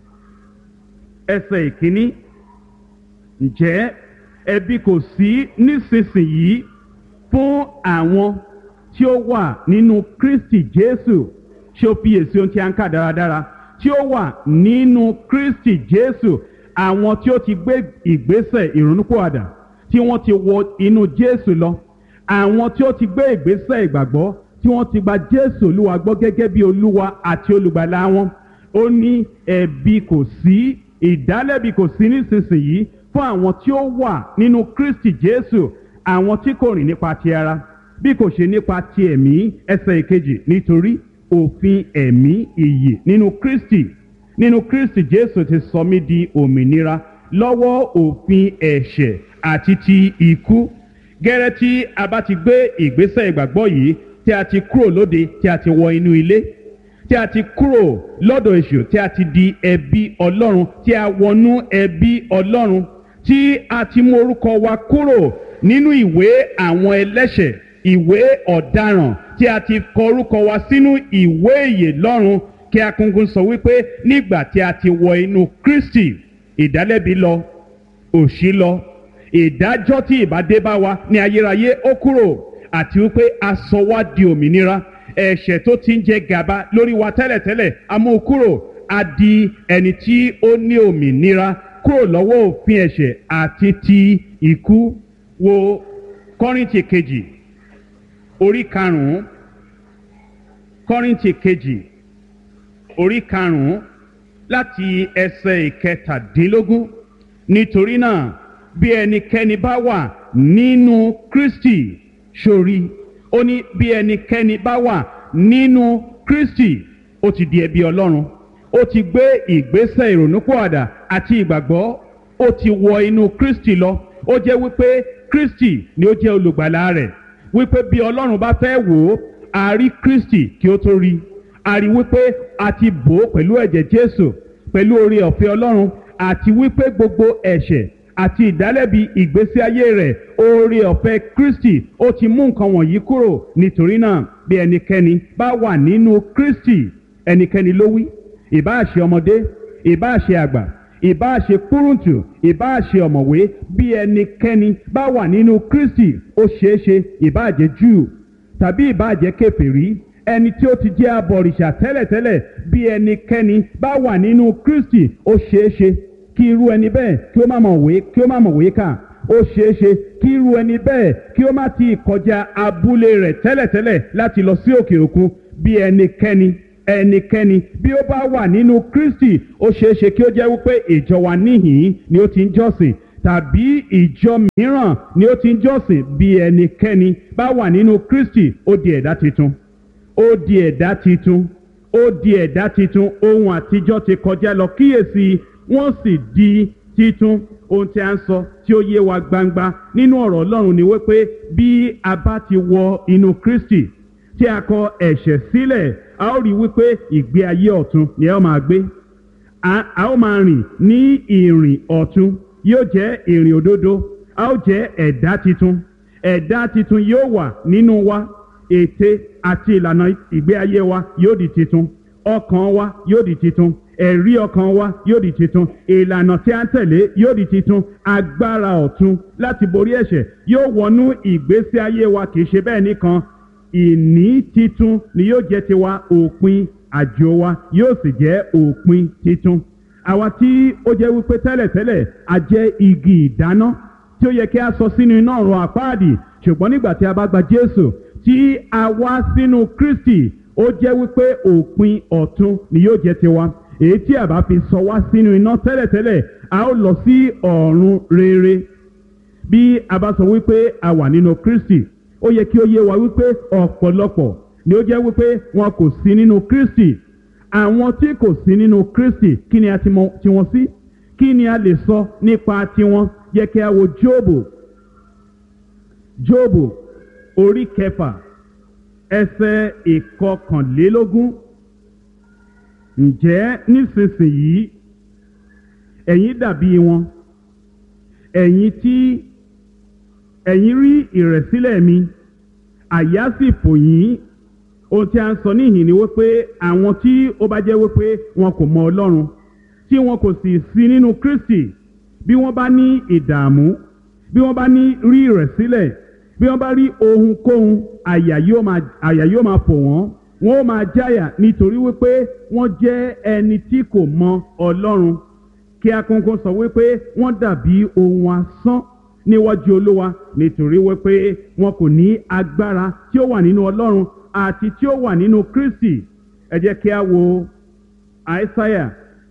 ẹsẹ̀ ìkíní, ǹjẹ́ ẹ̀bi kò sí nísinsìnyí fún àwọn tí ó wà nínú Kristi Jésù? Ṣé o fiyèsí ohun tí a ń kà dáradára? Tí ó wà nínú Kristi Jésù, àwọn tí ó ti gbé ìgbésẹ̀ ìrònúpìwàdà, tí wọ́n ti wọ inú Jésù lọ, àwọn tí ó ti gbé ìgbésẹ̀ ìgbàgbọ́, tí wọ́n ti gba Jésù Olúwa gbọ́ gẹ́gẹ́ bí Olúwa àti olùgbàlà wọn. Ó ní ẹ̀bi kò sí, ìdálẹ́bi kò sí nísinsìnyí fún àwọn tí ó wà nínú Kristi Jésù, àwọn tí kò rìn nípa ti ara bí kò ṣe nípa ti ẹ̀mí. Ẹsẹ̀ ìkejì, nítorí òfin ẹ̀mí ìyè nínú Kristi nínú Kristi Jésù ti sọ mí di òmìnira lọ́wọ́ òfin ẹ̀ṣẹ̀ àti ti ikú. Gẹ́rẹ́ tí a bá ti gbé ìgbésẹ̀ ìgbàgbọ́ yìí, tí a ti kúrò lóde, tí a ti wọ inú ilé, tí a ti kúrò lọ́dọ̀ èṣù, tí a ti di ẹbí Ọlọ́run, tí a wọnú ẹbí Ọlọ́run, tí a ti mú orúkọ wa kúrò nínú ìwé àwọn ẹlẹ́ṣẹ̀, ìwé ọ̀daràn, tí a ti kọ orúkọ wa sínú ìwé ìyè lọ́run. Kí a kúnkún sọ wípé nígbà tí a ti wọ inú Kristi, ìdálẹ́bi lọ, òṣì lọ, ìdájọ́ tí ìbá dé bá wa ní ayérayé ó kúrò, àti wípé a sọ wá di òmìnira. Ẹ̀ṣẹ̀ tó ti ń jẹ gàba lórí wa tẹ́lẹ̀tẹ́lẹ̀, a mú kúrò, a di ẹni tí ó ní òmìnira kúrò lọ́wọ́ òfin ẹ̀ṣẹ̀ àti ti ikú. Wo Kọ́ríńtì kejì orí karùn-ún, Kọ́ríńtì kejì orí karùn-ún láti ẹsẹ̀ ìkẹtàdínlógún. Nítorí náà, bí ẹnikẹ́ni bá wà nínú Kristi, sórí, ó ní bí ẹnikẹ́ni bá wà nínú Kristi, ó ti di ẹbí Ọlọ́run, ó ti gbé ìgbésẹ̀ ìrònúpìwàdà àti ìgbàgbọ́, ó ti wọ inú Kristi lọ. Ó jẹ́ wípé Kristi ni ó jẹ́ olùgbàlà rẹ̀, wípé bí Ọlọ́run bá fẹ́ wò ó, a rí Kristi kí ó tó rí, a rí wípé a ti bò ó pẹ̀lú ẹ̀jẹ̀ Jésù, pẹ̀lú oore ọ̀fẹ́ Ọlọ́run, àti wípé gbogbo ẹ̀ṣẹ̀ àti ìdálẹ́bi ìgbésí ayé rẹ̀, oore ọ̀fẹ́ Kristi ó ti mú nǹkan wọ̀nyí kúrò. Nítorí náà, bí ẹnikẹ́ni bá wà nínú Kristi, ẹnikẹ́ni ló wí, ìbáà ṣe ọmọdé, ìbáà ṣe àgbà, ìbáà ṣe kúrúntù, ìbáà ṣe ọ̀mọ̀wé, bí ẹnikẹ́ni bá wà nínú Kristi, ó ṣeéṣe ìbáà jẹ́ Júù tàbí ìbáà jẹ́ kèfèrí, ẹni tí ó ti jẹ́ abọ̀rìṣà tẹ́lẹ̀tẹ́lẹ̀, bí ẹnikẹ́ni bá wà nínú Kristi, ó ṣeéṣe kí irú ẹni bẹ́ẹ̀ kí ó má mọ̀wé kí ó má mọ̀wé kà, ó ṣeéṣe kí irú ẹni bẹ́ẹ̀ kí ó má ti kọjá abúlé rẹ̀ tẹ́lẹ̀tẹ́lẹ̀ láti lọ sí òkè òkun. Bí ẹnikẹ́ni ẹnikẹ́ni bí ó bá wà nínú Kristi ó ṣeéṣe kí ó jẹ́ wípé ìjọ wa níhìn ni ó ti ń jọ́sìn tàbí ìjọ mìíràn ni ó ti ń jọ́sìn. Bí ẹnikẹ́ni bá wà nínú Kristi ó di ẹ̀dá titun ó di ẹ̀dá titun ó di ẹ̀dá titun ohun àtijọ́ ti kọjá lọ kíyèsí wọ́n sì di titun. Ohun tí a ń sọ tí ó yé wa gbangba nínú ọ̀rọ̀ Ọlọ́run ni wípé bí a bá ti wọ inú Kristi tí a kọ ẹ̀ṣẹ̀ sílẹ̀ a ó rí wípé ìgbé ayé ọ̀tun ni a ó máa gbé a ó máa rìn ní ìrìn ọ̀tun yóò jẹ́ ìrìn òdodo a ó jẹ́ ẹ̀dá titun ẹ̀dá titun yóò wà nínú wa ète àti ìlànà ìgbé ayé wa yóò di titun ọkàn wa yóò di titun ẹ̀rí ọkàn wa yóò di titun ìlànà tí a ń tẹ̀lé yóò di titun agbára ọ̀tun láti borí ẹ̀ṣẹ̀ yóò wọnú ìgbésí ayé wa kì í ṣe bẹ́ẹ̀ nìkan ìní titun ni yóò jẹ́ tiwa òpin àjò wa yóò sì jẹ́ òpin titun. Àwa tí ó jẹ́ wípé tẹ́lẹ̀tẹ́lẹ̀ a jẹ́ igi ìdáná tí ó yẹ kí a sọ sínú iná ọ̀run àpáàdì ṣùgbọ́n nígbà tí a bá gba Jésù tí a wá sínú Kristi ó jẹ́ wípé òpin ọ̀tun ni yóò jẹ́ tiwa. Èyí tí a bá fi sọ wá sínú iná tẹ́lẹ̀tẹ́lẹ̀ a ó lọ sí ọ̀run rere. Bí a bá sọ wípé a wà nínú Kristi ó yẹ kí ó yé wa wípé ọ̀pọ̀lọpọ̀ ni ó jẹ́ wípé wọn kò sí nínú Kristi. Àwọn tí kò sí nínú Kristi kí ni a ti mọ̀ tiwọn sí? Kí ni a lè sọ nípa tiwọn? Yẹ kí a wo Jóòbù Jóòbù orí kẹfà ẹsẹ̀ ìkọkànlélógún. Ǹjẹ́ nísinsìnyí ẹ̀yin dàbí wọn, ẹ̀yin tí ẹ̀yin rí ìrẹ̀sílẹ̀ mi, àyà sì fò yín. Ohun tí a ń sọ níhìn ni wípé àwọn tí ó bá jẹ́ wípé wọn kò mọ Ọlọ́run, tí wọn kò sì sí nínú Kristi, bí wọ́n bá ní ìdààmú, bí wọ́n bá ní rí ìrẹ̀sílẹ̀, bí wọ́n bá rí ohunkóhun, àyà yóò máa àyà yóò máa fò wọ́n, wọ́n ó máa jáyà nítorí wípé wọ́n jẹ́ ẹni tí kò mọ Ọlọ́run. Kí a kúnkún sọ wípé wọ́n dàbí ohun asán níwájú Olúwa nítorí wípé wọn kò ní agbára tí ó wà nínú Ọlọ́run àti tí ó wà nínú Kristi. Ẹ jẹ́ kí a wo Àìsáyà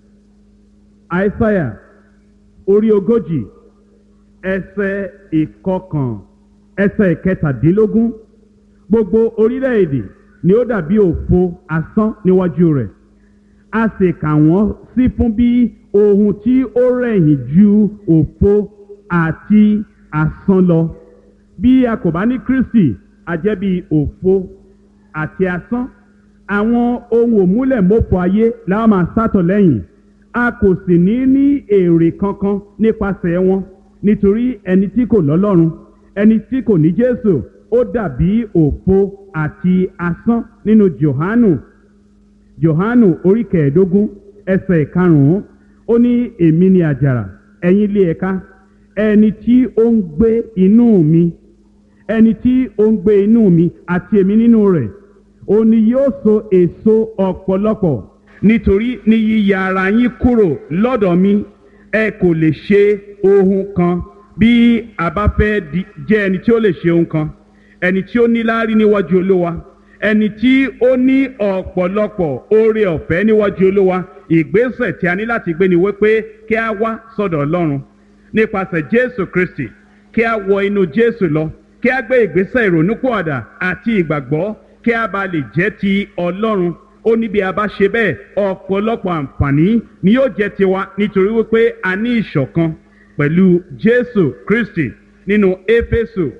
Àìsáyà orí ogójì ẹsẹ̀ ìkọkàn ẹsẹ̀ ìkẹtàdínlógún. Gbogbo orílẹ̀-èdè ni ó dàbí òfo asán níwájú rẹ̀, a sì kà wọ́n sí fún bí ohun tí ó rẹ̀yìn ju òfo àti asán lọ. Bí a kò bá ní Kristi a jẹ́ bí òfo àti asán. Àwọn ohun òmúlẹ̀mófo ayé la máa sátọ̀ lẹ́yìn, a kò sì ní ní èrè kankan nípasẹ̀ wọn nítorí ẹni tí kò lọ́lọ́run, ẹni tí kò ní Jésù ó dàbí òfo àti asán. Nínú Jòhánù Jòhánù orí kẹẹ̀ẹ́dógún ẹsẹ̀ ìkarùn-ún ó ní èmi ni àjàrà ẹ̀yin ilé ẹ̀ka, ẹni tí ó ń gbé inú mi ẹni tí ó ń gbé inú mi àti èmi nínú rẹ̀ òun ni yóò so èso ọ̀pọ̀lọpọ̀. Nítorí ní yíya ara yín kúrò lọ́dọ̀ mi ẹ kò lè ṣe ohun kan. Bí a bá fẹ́ jẹ́ ẹni tí ó lè ṣe ohun kan, ẹni tí ó níláárí níwájú Olúwa, ẹni tí ó ní ọ̀pọ̀lọpọ̀ oore ọ̀fẹ́ níwájú Olúwa, ìgbésẹ̀ tí a ní láti gbé ni wípé kí a wá sọ́dọ̀ Ọlọ́run nípasẹ̀ Jésù Kristi, kí a wọ inú Jésù lọ, kí a gbé ìgbésẹ̀ ìrònúpìwàdà àti ìgbàgbọ́ kí a bá lè jẹ́ ti Ọlọ́run. Ó ní bí a bá ṣe bẹ́ẹ̀ ọ̀pọ̀lọpọ̀ àǹfààní ni yóò jẹ́ tiwa nítorí wípé a ní ìṣọ̀kan pẹ̀lú Jésù Kristi. Nínú Éfésù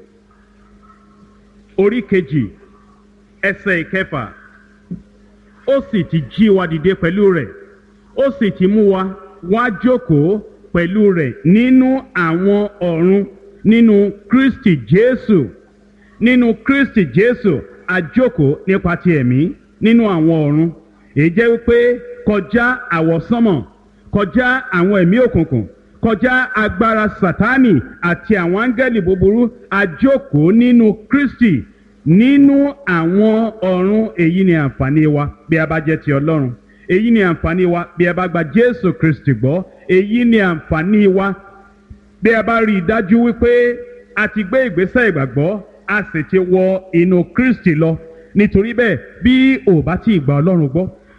orí kejì ẹsẹ̀ ìkẹfà, ó sì ti jí wa dìde pẹ̀lú rẹ̀, ó sì ti mú wa wá jókòó pẹ̀lú rẹ̀ nínú àwọn ọ̀run nínú Kristi Jésù. Nínú Kristi Jésù a jókòó nípa ti ẹ̀mí nínú àwọn ọ̀run. Èyí jẹ́ wípé kọjá àwọsánmọ̀, kọjá àwọn ẹ̀mí òkùnkùn, kọjá agbára Sátánì àti àwọn áńgẹ́lì búburú, a jókòó nínú Kristi nínú àwọn ọ̀run. Èyí ni àǹfààní wa bí a bá jẹ́ ti Ọlọ́run. Èyí ni àǹfààní wa bí a bá gba Jésù Kristi gbọ́. Èyí ni àǹfààní wa bí a bá rí i dájú wípé a ti gbé ìgbésẹ̀ ìgbàgbọ́, a sì ti wọ inú Kristi lọ. Nítorí bẹ́ẹ̀ bí ò bá ti gba Ọlọ́run gbọ́,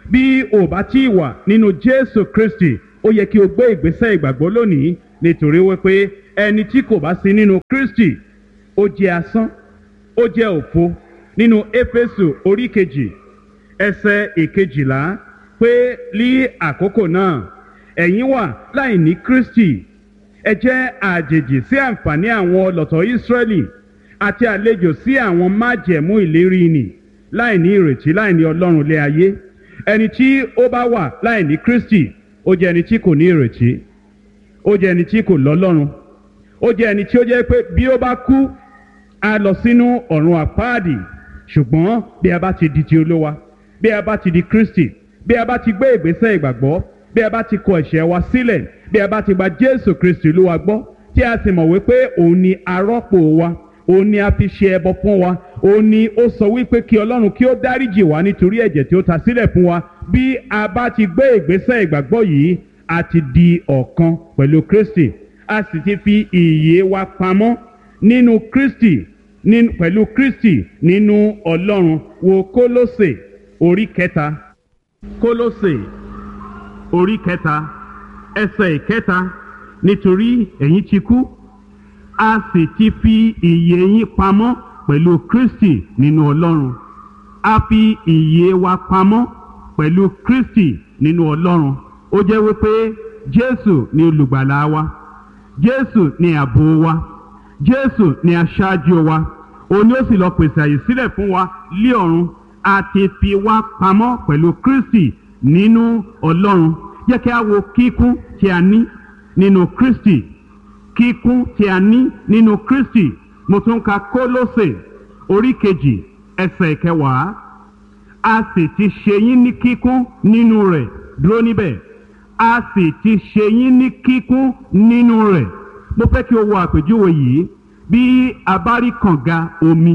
bí o bá tí ì wà nínú Jésù Kristi ó yẹ kí o gbé ìgbésẹ̀ ìgbàgbọ́ lónìí, nítorí wípé ẹni tí kò bá sí nínú Kristi ó jẹ́ asán, ó jẹ́ òfo. Nínú Éfésù orí kejì ẹsẹ̀ ìkejìlá pé ní àkókò náà ẹ̀yin wà láì ní Kristi, ẹ jẹ́ àjèjì sí àǹfààní àwọn ọlọ̀tọ̀ Ísírẹ́lì àti àlejò sí àwọn májẹ̀mú ìlérí nì, láì ní ìrètí, láì ní Ọlọ́run lé ayé. Ẹni tí ó bá wà láì ní Kristi ó jẹ́ ẹni tí kò ní ìrètí, ó jẹ́ ẹni tí kò lọ́lọ́run, ó jẹ́ ẹni tí ó jẹ́ pé bí ó bá kú á lọ sínú ọ̀run àpáàdì. Ṣùgbọ́n bí a bá ti di ti Olúwa, bí a bá ti di Kristi, bí a bá ti gbé ìgbésẹ̀ ìgbàgbọ́, bí a bá ti kọ ẹ̀ṣẹ̀ wa sílẹ̀, bí a bá ti gba Jésù Kristi Olúwa gbọ́, tí a sì mọ̀ wípé òun ni arọ́pò wa, òun ni a fi ṣe ẹbọ fún wa, òun ni ó sọ wípé kí Ọlọ́run kí ó dáríjì wá nítorí ẹ̀jẹ̀ tí ó ta sílẹ̀ fún wa. Bí a bá ti gbé ìgbésẹ̀ ìgbàgbọ́ yìí, a ti di ọ̀kan pẹ̀lú Kristi, a sì ti fi ìyè wa pamọ́ nínú Kristi, nínú pẹ̀lú Kristi nínú Ọlọ́run. Wo Kólósè orí kẹta, Kólósè orí kẹta ẹsẹ̀ ìkẹta, nítorí ẹ̀yin ti kú a sì ti fi ìyè yín pamọ́ pẹ̀lú Kristi nínú Ọlọ́run. A fi ìyè wa pamọ́ pẹ̀lú Kristi nínú Ọlọ́run. Ó jẹ́ wípé Jésù ni olùgbàlà wa, Jésù ni ààbò wa, Jésù ni aṣáájú wa, òun ni ó sì lọ pèsè àyè sílẹ̀ fún wa lé ọ̀run. A ti fi wá pamọ́ pẹ̀lú Kristi nínú Ọlọ́run. Jẹ́ kí a wo kíkún tí a ní nínú Kristi, kíkún tí a ní nínú Kristi. Mo tún ka Kólósè orí kejì ẹsẹ̀ kẹwàá. A sì ti ṣe yín ní kíkún nínú rẹ̀, dúró níbẹ̀. A sì ti ṣe yín ní kíkún nínú rẹ̀. Mo fẹ́ kí o wo àpèjúwe yìí. Bí a bá rí kànga omi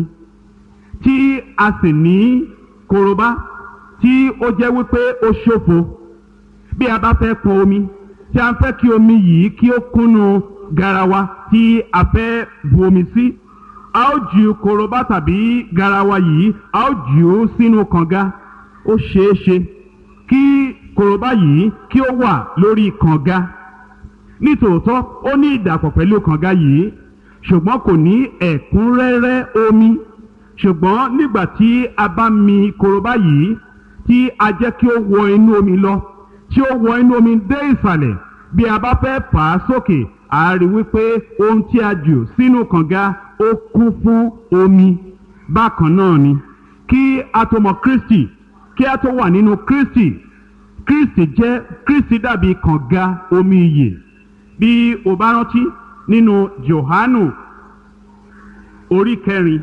tí a sì ní korobá tí ó jẹ́ wípé ó ṣòfo, bí a bá fẹ́ pọn omi tí a fẹ́ kí omi yìí kí ó kúnnú garawa tí a fẹ́ bu omi sí, a ó ju korobá tàbí garawa yìí a ó jù ú sínú kànga. Ó ṣeé ṣe kí korobá yìí kí ó wà lórí kànga, nítòótọ́ ó ní ìdàpọ̀ pẹ̀lú kànga yìí, ṣùgbọ́n kò ní ẹ̀kúnrẹ́rẹ́ omi. Ṣùgbọ́n nígbà tí a bá mi korobá yìí tí a jẹ́ kí ó wọ inú omi lọ, tí ó wọ inú omi dé ìsàlẹ̀, bí a bá fẹ́ fà á sókè, a rí wípé ohun tí a jù sínú kànga ó kún fún omi. Bákan náà ni kí a tó mọ Kristi, kí a tó wà nínú Kristi, Kristi jẹ́ Kristi dàbí kànga omi ìyè. Bí o bá rántí nínú Jòhánù orí kẹrin,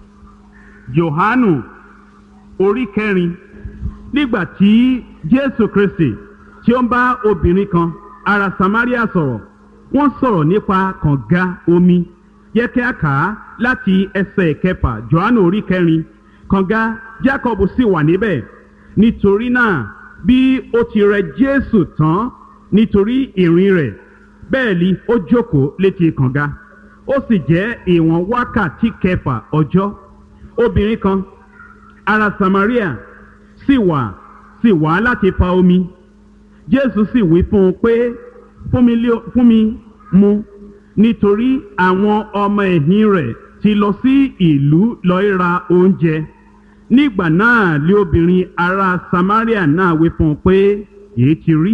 Jòhánù orí kẹrin, nígbà tí Jésù Kristi tí ó ń bá obìnrin kan ará Samaria sọ̀rọ̀, wọ́n sọ̀rọ̀ nípa kànga omi. Yẹ kí a kà á láti ẹsẹ̀ kẹfà, Jòhánù orí kẹrin. Kànga Jákọ́bù sì wà níbẹ̀. Nítorí náà bí ó ti rẹ Jésù tán nítorí ìrìn rẹ̀, bẹ́ẹ̀ ni ó jókòó létí kànga. Ó sì jẹ́ ìwọ̀n wákàtí kẹfà ọjọ́. Obìnrin kan ará Samaria sì wà sì wá láti fa omi. Jésù sì wí fún un pé fún mi lé- fún mi mu, nítorí àwọn ọmọ ẹ̀yìn rẹ̀ ti lọ sí ìlú lọ ra oúnjẹ. Nígbà náà lé obìnrin ará Samaria náà wí fún un pé èé ti rí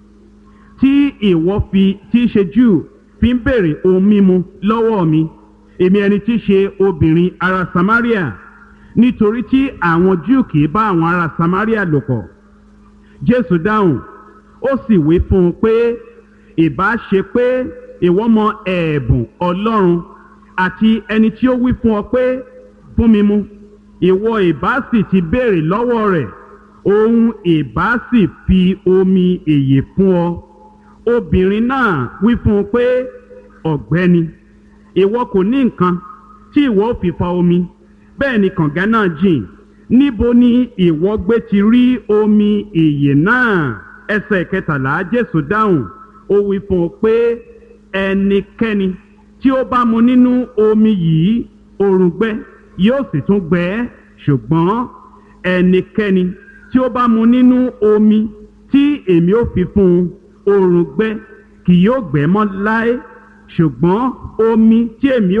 tí ìwọ fi tí í ṣe Júù fi ń béèrè ohun mímu lọ́wọ́ mi, èmi ẹni tí í ṣe obìnrin ará Samaria, nítorí tí àwọn Júù kì í bá àwọn ará Samaria lò pọ̀. Jésù dáhùn, ó sì wí fún un pé ìbá ṣe pé ìwọ mọ ẹ̀bùn Ọlọ́run àti ẹni tí ó wí fún ọ pé fún mi mu, ìwọ ìbá sì ti béèrè lọ́wọ́ rẹ̀, òun ìbá sì fi omi ìyè fún ọ. Obìnrin náà wí fún un pé ọ̀gbẹ́ni, ìwọ kò ní nǹkan tí ìwọ ó fi fa omi, bẹ́ẹ̀ ni kànga náà jìn. Níbo ni ìwọ gbé ti rí omi ìyè náà? Ẹsẹ̀ kẹtàlá, Jésù dáhùn, ó wí fún un pé ẹnikẹ́ni tí ó bá mu nínú omi yìí òrùngbẹ yóò sì tún gbẹ, ṣùgbọ́n ẹnikẹ́ni tí ó bá mu nínú omi tí èmi ó fi fún un, òòrùn gbẹ kì yóò gbẹ mọ́ láé, ṣùgbọ́n omi tí èmi ó